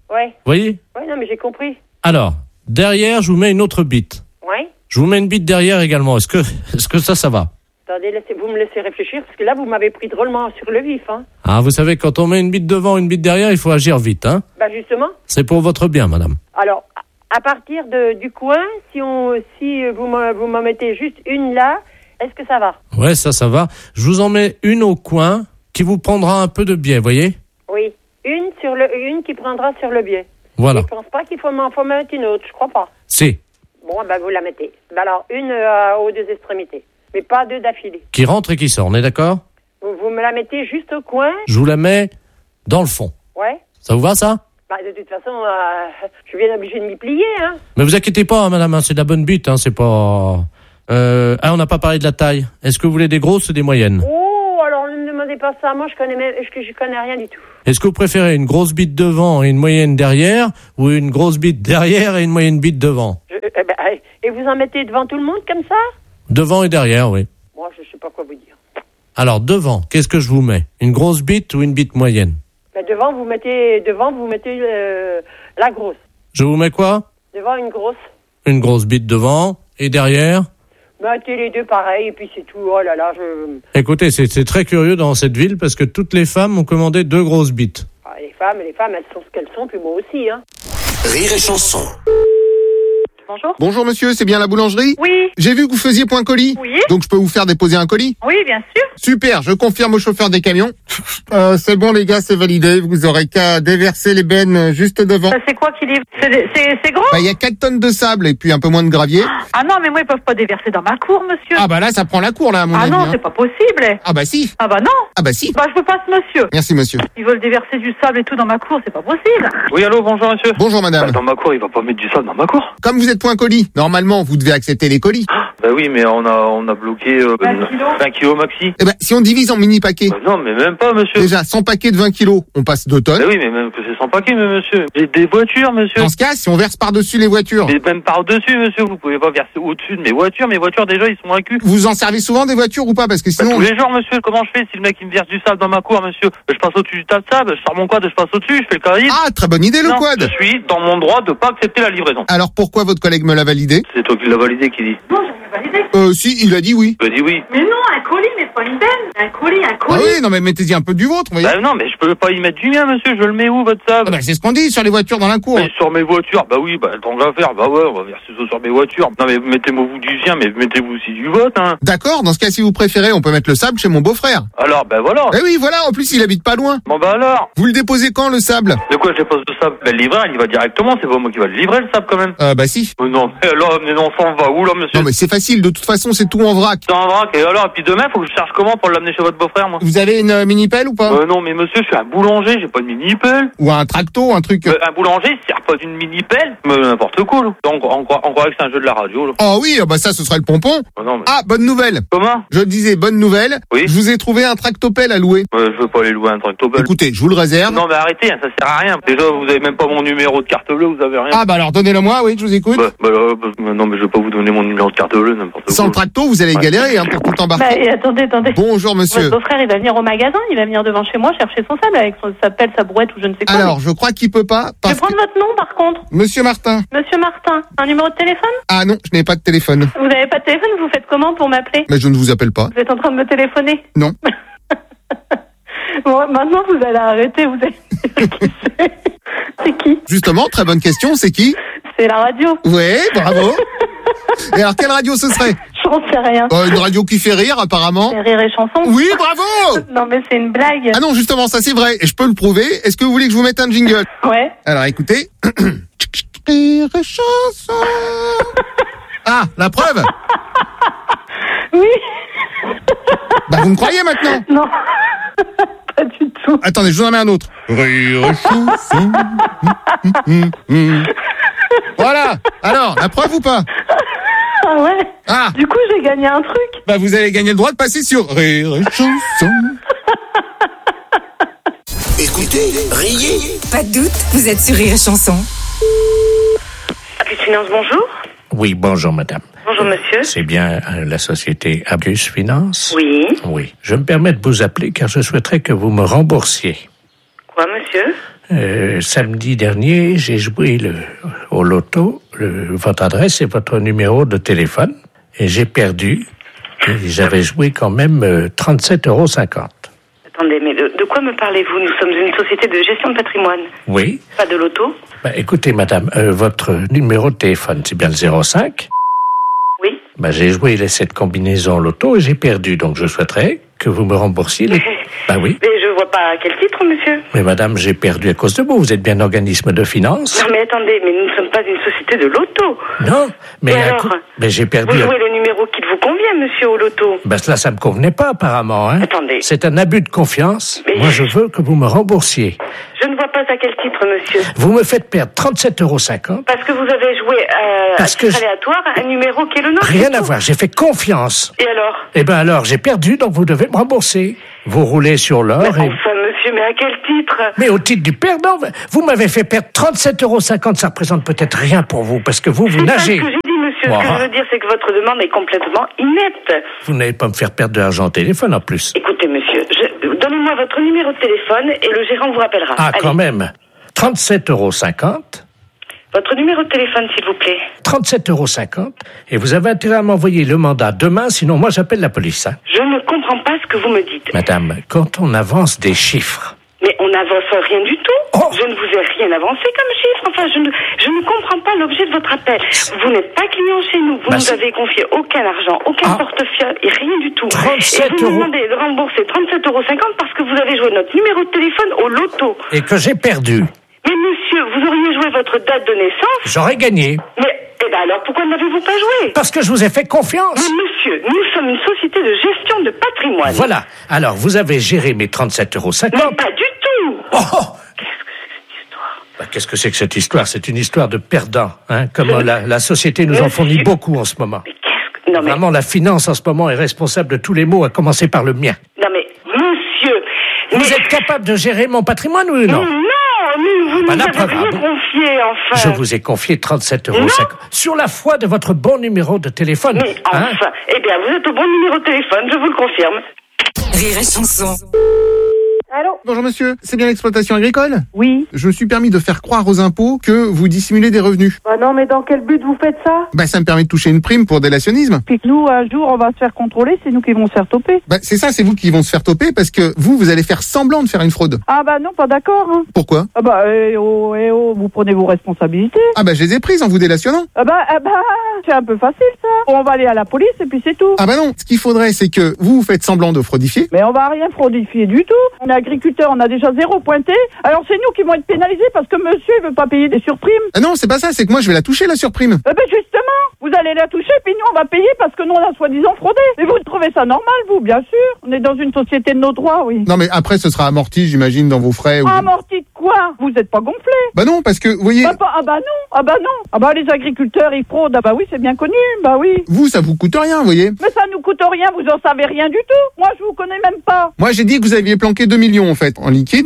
Ouais. Vous voyez? Ouais, non, mais j'ai compris. Alors, derrière, je vous mets une autre bite. Ouais. Je vous mets une bite derrière également. Est-ce que ça va? Attendez, vous me laissez réfléchir, parce que là, vous m'avez pris drôlement sur le vif, hein. Ah, vous savez, quand on met une bite devant, une bite derrière, il faut agir vite, hein. Bah, justement. C'est pour votre bien, madame. Alors, à partir du coin, si vous m'en mettez juste une là, est-ce que ça va? Ouais, ça va. Je vous en mets une au coin qui vous prendra un peu de biais, voyez? Oui. Une qui prendra sur le biais. Voilà. Je pense pas qu'il faut m'en mettre une autre, je crois pas. Si. Bon, bah, vous la mettez. Bah, alors, une aux deux extrémités. Mais pas deux d'affilée. Qui rentre et qui sort, on est d'accord? Vous me la mettez juste au coin. Je vous la mets dans le fond. Ouais. Ça vous va, ça? Bah, de toute façon, je suis bien obligée de m'y plier, hein. Mais vous inquiétez pas, hein, madame, hein, c'est de la bonne bite, hein, c'est pas... on n'a pas parlé de la taille. Est-ce que vous voulez des grosses ou des moyennes? Oh, alors ne me demandez pas ça. Moi, je connais rien du tout. Est-ce que vous préférez une grosse bite devant et une moyenne derrière, ou une grosse bite derrière et une moyenne bite devant? Et vous en mettez devant tout le monde comme ça? Devant et derrière, oui. Moi, je sais pas quoi vous dire. Alors, devant, qu'est-ce que je vous mets? Une grosse bite ou une bite moyenne? Bah, devant, vous mettez la grosse. Je vous mets quoi? Devant, une grosse. Une grosse bite devant, et derrière? Mettez les deux pareil, et puis c'est tout. Oh là là, Écoutez, c'est très curieux dans cette ville, parce que toutes les femmes ont commandé 2 grosses bites. Ah, les femmes, elles sont ce qu'elles sont, puis moi aussi, hein. Rire et chanson. Bonjour. Bonjour monsieur, c'est bien la boulangerie? Oui. J'ai vu que vous faisiez point colis. Oui. Donc je peux vous faire déposer un colis? Oui, bien sûr. Super, je confirme au chauffeur des camions. C'est bon les gars, c'est validé. Vous aurez qu'à déverser les bennes juste devant. Ça, c'est quoi qui livre? C'est gros? Bah, il y a 4 tonnes de sable et puis un peu moins de gravier. Ah non, mais moi, ils peuvent pas déverser dans ma cour, monsieur. Ah bah là, ça prend la cour là, à mon avis. Ah non, hein. c'est pas possible. Ah bah si. Ah bah non. Ah bah si. Bah je vous passe, monsieur. Merci monsieur. Ils veulent déverser du sable et tout dans ma cour, c'est pas possible. Oui, allô, bonjour monsieur. Bonjour madame. Dans ma cour, il va pas mettre du sable dans ma cour. Comme vous êtes point colis, normalement vous devez accepter les colis. Bah oui, mais on a bloqué 20 kilos maxi. Eh ben si on divise en mini paquets. Bah non, mais même pas monsieur. Déjà 100 paquets de 20 kilos, on passe 2 tonnes. Bah oui, mais même que c'est 100 paquets, mais monsieur. J'ai des voitures, monsieur. Dans ce cas, si on verse par-dessus les voitures. Mais même par-dessus, monsieur, vous pouvez pas verser au-dessus de mes voitures. Mes voitures, déjà, ils sont à cul. Vous en servez souvent des voitures ou pas? Parce que sinon... Bah, tous les jours, monsieur, comment je fais si le mec il me verse du sable dans ma cour, monsieur? Je passe au-dessus du tas de sable, je sors mon quad, je passe au-dessus, je fais le carré. Ah, très bonne idée le non, quad. Je suis dans mon droit de pas accepter la livraison. Alors pourquoi votre collègue me l'a validé? C'est toi qui l'as validé qui dit. Non, je l'ai validé. Si, il a dit oui. Il a dit oui. Mais non, un colis, mais pas une benne. Un colis. Ah oui, non mais mettez-y un peu du vôtre, vous voyez. Bah non, mais je peux pas y mettre du mien, monsieur, je le mets où, votre sable? Ah bah c'est ce qu'on dit sur les voitures dans la cour. Mais sur mes voitures, bah oui, bah tant qu'à faire, bah ouais, on va verser ça sur mes voitures. Non mais mettez-moi vous du sien, mais mettez-vous aussi du vôtre, hein. D'accord, dans ce cas, si vous préférez, on peut mettre le sable chez mon beau-frère. Alors, bah voilà. Eh oui, voilà, en plus il habite pas loin. Bon bah alors. Vous le déposez quand le sable? De quoi je dépose le sable? Bah le livreur, il y va directement, c'est pas moi qui va le livrer le sable quand même. Bah si. Non, mais alors, mais non, ça va où là, monsieur? Non mais c'est facile, de toute façon c'est tout en vrac. C'est en vrac, et alors, et puis demain, faut que je cherche comment pour l'amener chez votre beau-frère, moi? Vous avez une mini-pelle ou pas? Non mais monsieur, je suis un boulanger, j'ai pas de mini-pelle. Ou un tracto, un truc... Un boulanger, il sert pas d'une mini-pelle. Mais n'importe quoi, là. Donc, on croirait que c'est un jeu de la radio, là. Oh oui, bah ça ce serait le pompon. Non, mais... Ah, bonne nouvelle. Comment? Je disais bonne nouvelle. Oui. Je vous ai trouvé un tractopelle à louer. Je veux pas aller louer un tractopelle. Écoutez, je vous le réserve. Non mais arrêtez, hein, ça sert à rien. Déjà, vous avez même pas mon numéro de carte bleue, vous avez rien. Ah bah alors donnez-le moi, oui, je vous écoute. Non mais je vais pas vous donner mon numéro de carte bleue, n'importe quoi. Sans le tracto, vous allez galérer hein, pour tout embarquer. Bah, attendez. Bonjour monsieur. Votre beau-frère, il va venir au magasin, il va venir devant chez moi chercher son sable avec sa pelle, sa brouette ou je ne sais quoi. Alors, je crois qu'il peut pas. Je vais prendre votre nom par contre. Monsieur Martin. Monsieur Martin, un numéro de téléphone? Ah non, je n'ai pas de téléphone. Vous n'avez pas de téléphone, vous faites comment pour m'appeler? Mais je ne vous appelle pas. Vous êtes en train de me téléphoner? Non. Bon, maintenant vous allez arrêter, vous allez dire qui c'est. C'est qui? Justement, très bonne question, c'est qui? C'est la radio. Ouais, bravo. Et alors, quelle radio ce serait? J'en sais rien. Une radio qui fait rire, apparemment. C'est Rire et Chanson. Oui, bravo. Non, mais c'est une blague. Ah non, justement, ça c'est vrai, et je peux le prouver. Est-ce que vous voulez que je vous mette un jingle? Ouais. Alors, écoutez. Rire et Chanson. Ah, la preuve? Oui. Bah, vous me croyez maintenant? Non. Pas du tout. Attendez, je vous en mets un autre. Rire et Chanson. Voilà. Alors, la preuve ou pas? Ah ouais. Ah. Du coup, j'ai gagné un truc. Bah, vous allez gagner le droit de passer sur Rire et Chanson. Écoutez, riez. Pas de doute, vous êtes sur Rire et Chanson. Abus Finance, bonjour. Oui, bonjour madame. Bonjour monsieur. C'est bien la société Abus Finance? Oui. Oui. Je me permets de vous appeler car je souhaiterais que vous me remboursiez. Quoi monsieur? Samedi dernier, j'ai joué au loto, votre adresse et votre numéro de téléphone, et j'ai perdu. Et j'avais joué quand même 37,50 €. Attendez, mais de quoi me parlez-vous? Nous sommes une société de gestion de patrimoine. Oui. Pas de loto. Écoutez, madame, votre numéro de téléphone, c'est bien le 05? Oui. J'ai joué cette combinaison loto et j'ai perdu, donc je souhaiterais que vous me remboursiez les... oui. Mais je vois pas à quel titre, monsieur. Mais madame, j'ai perdu à cause de vous. Vous êtes bien un organisme de finance. Non, mais attendez, mais nous ne sommes pas une société de loto. Non, mais j'ai perdu... Vous jouez le numéro qui vous convient, monsieur, au loto. Cela, ça me convenait pas, apparemment. Hein. Attendez. C'est un abus de confiance. Mais... Moi, je veux que vous me remboursiez. Je ne vois pas à quel titre, monsieur. Vous me faites perdre 37,50 €. Parce que vous avez joué à titre aléatoire un numéro qui est le nôtre. Rien à voir, j'ai fait confiance. Et alors? Alors, j'ai perdu, donc vous devez me rembourser. Vous roulez sur l'or Enfin, monsieur, mais à quel titre? Mais au titre du perdant, vous m'avez fait perdre 37,50 €. Ça représente peut-être rien pour vous, parce que vous nagez. C'est ce que j'ai dit, monsieur. Ce que je veux dire, c'est que votre demande est complètement inepte. Vous n'allez pas me faire perdre de l'argent au téléphone, en plus. Écoutez, monsieur, donnez-moi votre numéro de téléphone et le gérant vous rappellera. Ah, allez. Quand même. 37,50 €. Votre numéro de téléphone, s'il vous plaît. 37,50 €. Et vous avez intérêt à m'envoyer le mandat demain, sinon moi j'appelle la police. Hein. Je ne comprends pas ce que vous me dites. Madame, quand on avance des chiffres... Mais on n'avance rien du tout. Oh. Je ne vous ai rien avancé comme chiffre. Enfin, je ne comprends pas l'objet de votre appel. Vous n'êtes pas client chez nous. Vous nous avez confié aucun argent, aucun portefeuille et rien du tout. 37 et vous me demandez de rembourser 37,50 € parce que vous avez joué notre numéro de téléphone au loto. Et que j'ai perdu. Mais monsieur, vous auriez joué votre date de naissance. J'aurais gagné. Mais alors pourquoi n'avez-vous pas joué? Parce que je vous ai fait confiance. Mais monsieur, nous sommes une société de gestion de patrimoine. Voilà. Alors, vous avez géré mes 37,50 €. Mais pas du tout. Oh. Qu'est-ce que c'est que cette histoire? C'est une histoire de perdants. Hein, comme la société nous en fournit beaucoup en ce moment. Mais vraiment, la finance en ce moment est responsable de tous les maux, à commencer par le mien. Non mais, monsieur... Vous êtes capable de gérer mon patrimoine ou non? Non, mais vous nous avez rien confié, enfin. Je vous ai confié 37,50 € sur la foi de votre bon numéro de téléphone. Mais enfin, eh bien, vous êtes au bon numéro de téléphone, je vous le confirme. Rire et chanson. Allô? Bonjour monsieur, c'est bien l'exploitation agricole? Oui. Je me suis permis de faire croire aux impôts que vous dissimulez des revenus. Bah non, mais dans quel but vous faites ça? Ça me permet de toucher une prime pour délationnisme. Puis que nous, un jour, on va se faire contrôler, c'est nous qui vont se faire toper. C'est ça, c'est vous qui vont se faire toper parce que vous allez faire semblant de faire une fraude. Ah non, pas d'accord. Hein. Pourquoi? Vous prenez vos responsabilités. Je les ai prises en vous délationnant. C'est un peu facile ça. On va aller à la police et puis c'est tout. Non, ce qu'il faudrait c'est que vous faites semblant de fraudifier. Mais on va rien fraudifier du tout. On est agriculteur, on a déjà 0 pointé. Alors c'est nous qui vont être pénalisés parce que monsieur il veut pas payer des surprimes. Non, c'est pas ça, c'est que moi je vais la toucher la surprime. Justement, vous allez la toucher puis nous on va payer parce que nous on a soi-disant fraudé. Et vous trouvez ça normal vous, bien sûr. On est dans une société de nos droits, oui. Non mais après ce sera amorti j'imagine dans vos frais. Amorti de quoi? Vous êtes pas gonflé? Non, parce que vous voyez... non. Les agriculteurs ils fraudent, oui c'est bien connu, oui. Vous ça vous coûte rien, vous voyez. Mais ça nous coûte rien, vous en savez rien du tout. Moi je vous connais même pas. Moi j'ai dit que vous aviez planqué 2 millions en fait, en liquide.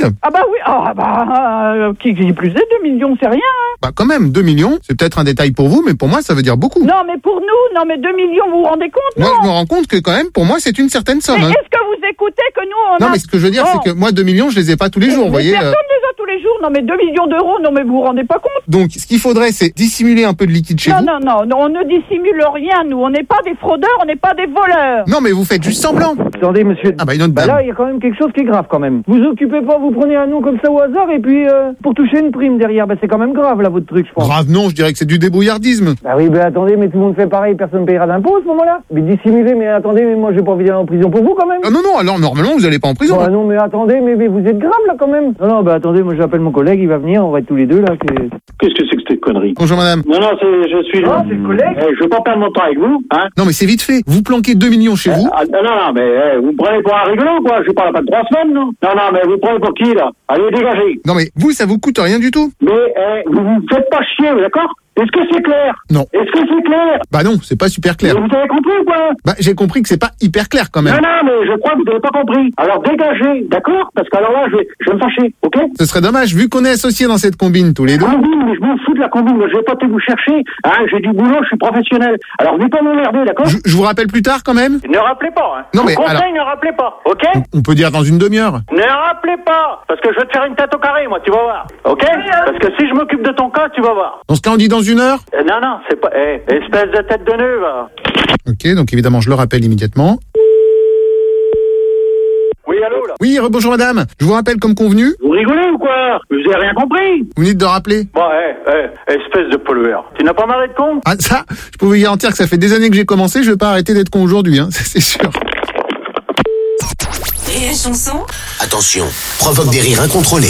Qui plus est, 2 millions c'est rien. Hein. Quand même, 2 millions, c'est peut-être un détail pour vous, mais pour moi ça veut dire beaucoup. Non mais pour nous, 2 millions vous vous rendez compte? Moi je me rends compte que quand même, pour moi c'est une certaine somme. Mais est-ce que vous écoutez que nous Non mais ce que je veux dire c'est que moi 2 millions je les ai pas tous les jours, vous voyez. Personne les a tous les jours, 2 millions d'euros, mais vous vous rendez pas compte? Donc ce qu'il faudrait c'est dissimuler un peu de liquide chez vous. Non, on ne dissimule rien, nous, on n'est pas des fraudeurs, on n'est pas des voleurs. Non mais vous faites juste semblant. Attendez monsieur, une autre dame. Là il y a quand même quelque chose qui est grave quand même. Vous occupez pas, vous prenez un nom comme ça au hasard et puis pour toucher une prime derrière, c'est quand même grave là votre truc je pense. Grave non, je dirais que c'est du débrouillardisme. Oui attendez, mais tout le monde fait pareil, personne ne payera d'impôts à ce moment-là. Mais dissimuler, mais attendez, mais moi j'ai pas envie d'aller en prison pour vous quand même. Non, alors normalement vous allez pas en prison. Non mais attendez, mais vous êtes grave là quand même. Non, attendez, moi j'appelle mon collègue, il va venir, on va être tous les deux là. Qu'est-ce que c'est que cette connerie? Bonjour madame. Non, je suis là. C'est le collègue. Je veux pas perdre mon temps avec vous, hein. Non mais c'est vite fait, vous planquez 2 millions chez vous. Non, mais vous me prenez pour un rigolo quoi, je parle pas de 3 semaines, non. Non, mais vous me prenez pour qui là? Allez, dégagez. Non mais vous, ça vous coûte rien du tout. Mais vous faites pas chier, d'accord? Est-ce que c'est clair? Non. Est-ce que c'est clair? Bah non, c'est pas super clair. Mais vous avez compris ou pas? Bah j'ai compris que c'est pas hyper clair quand même. Non, mais je crois que vous n'avez pas compris. Alors dégagez, d'accord? Parce qu'alors là, je vais me fâcher, ok? Ce serait dommage, vu qu'on est associés dans cette combine tous les deux. Combine, mais je m'en fous de la combine. Moi, je vais pas vous chercher. Hein, j'ai du boulot, je suis professionnel. Alors, venez pas m'emmerder, d'accord? Je vous rappelle plus tard quand même. Ne rappelez pas, hein. Non, mais conseil, alors... ne rappelez pas, ok? On peut dire dans une demi-heure. Ne rappelez pas, parce que je vais te faire une tête au carré, moi, tu vas voir. Ok? Parce que si je m'occupe de ton cas, tu vas voir. Dans ce cas, on dit dans une heure? Non, c'est pas... espèce de tête de nœud, va. Ok, donc évidemment, je le rappelle immédiatement. Oui, allô, là? Oui, rebonjour madame. Je vous rappelle comme convenu. Vous rigolez ou quoi? Vous avez rien compris? Vous venez de rappeler. Bon, espèce de pollueur. Tu n'as pas marre d'être con? Ah, ça, je peux vous garantir que ça fait des années que j'ai commencé, je vais pas arrêter d'être con aujourd'hui, hein, ça, c'est sûr. Et la chanson? Attention, provoque des rires incontrôlés.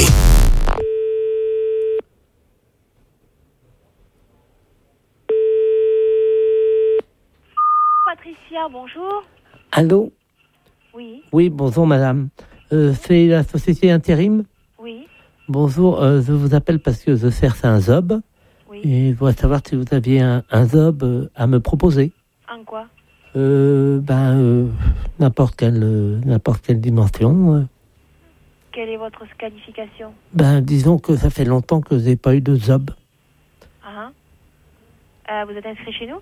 Patricia, bonjour. Allô? Oui. Oui, bonjour madame. C'est la société Intérim? Oui. Bonjour, je vous appelle parce que je cherche un job. Oui. Et je voudrais savoir si vous aviez un job à me proposer. En quoi? N'importe quelle dimension. Quelle est votre qualification? Disons que ça fait longtemps que je n'ai pas eu de job. Vous êtes inscrit chez nous?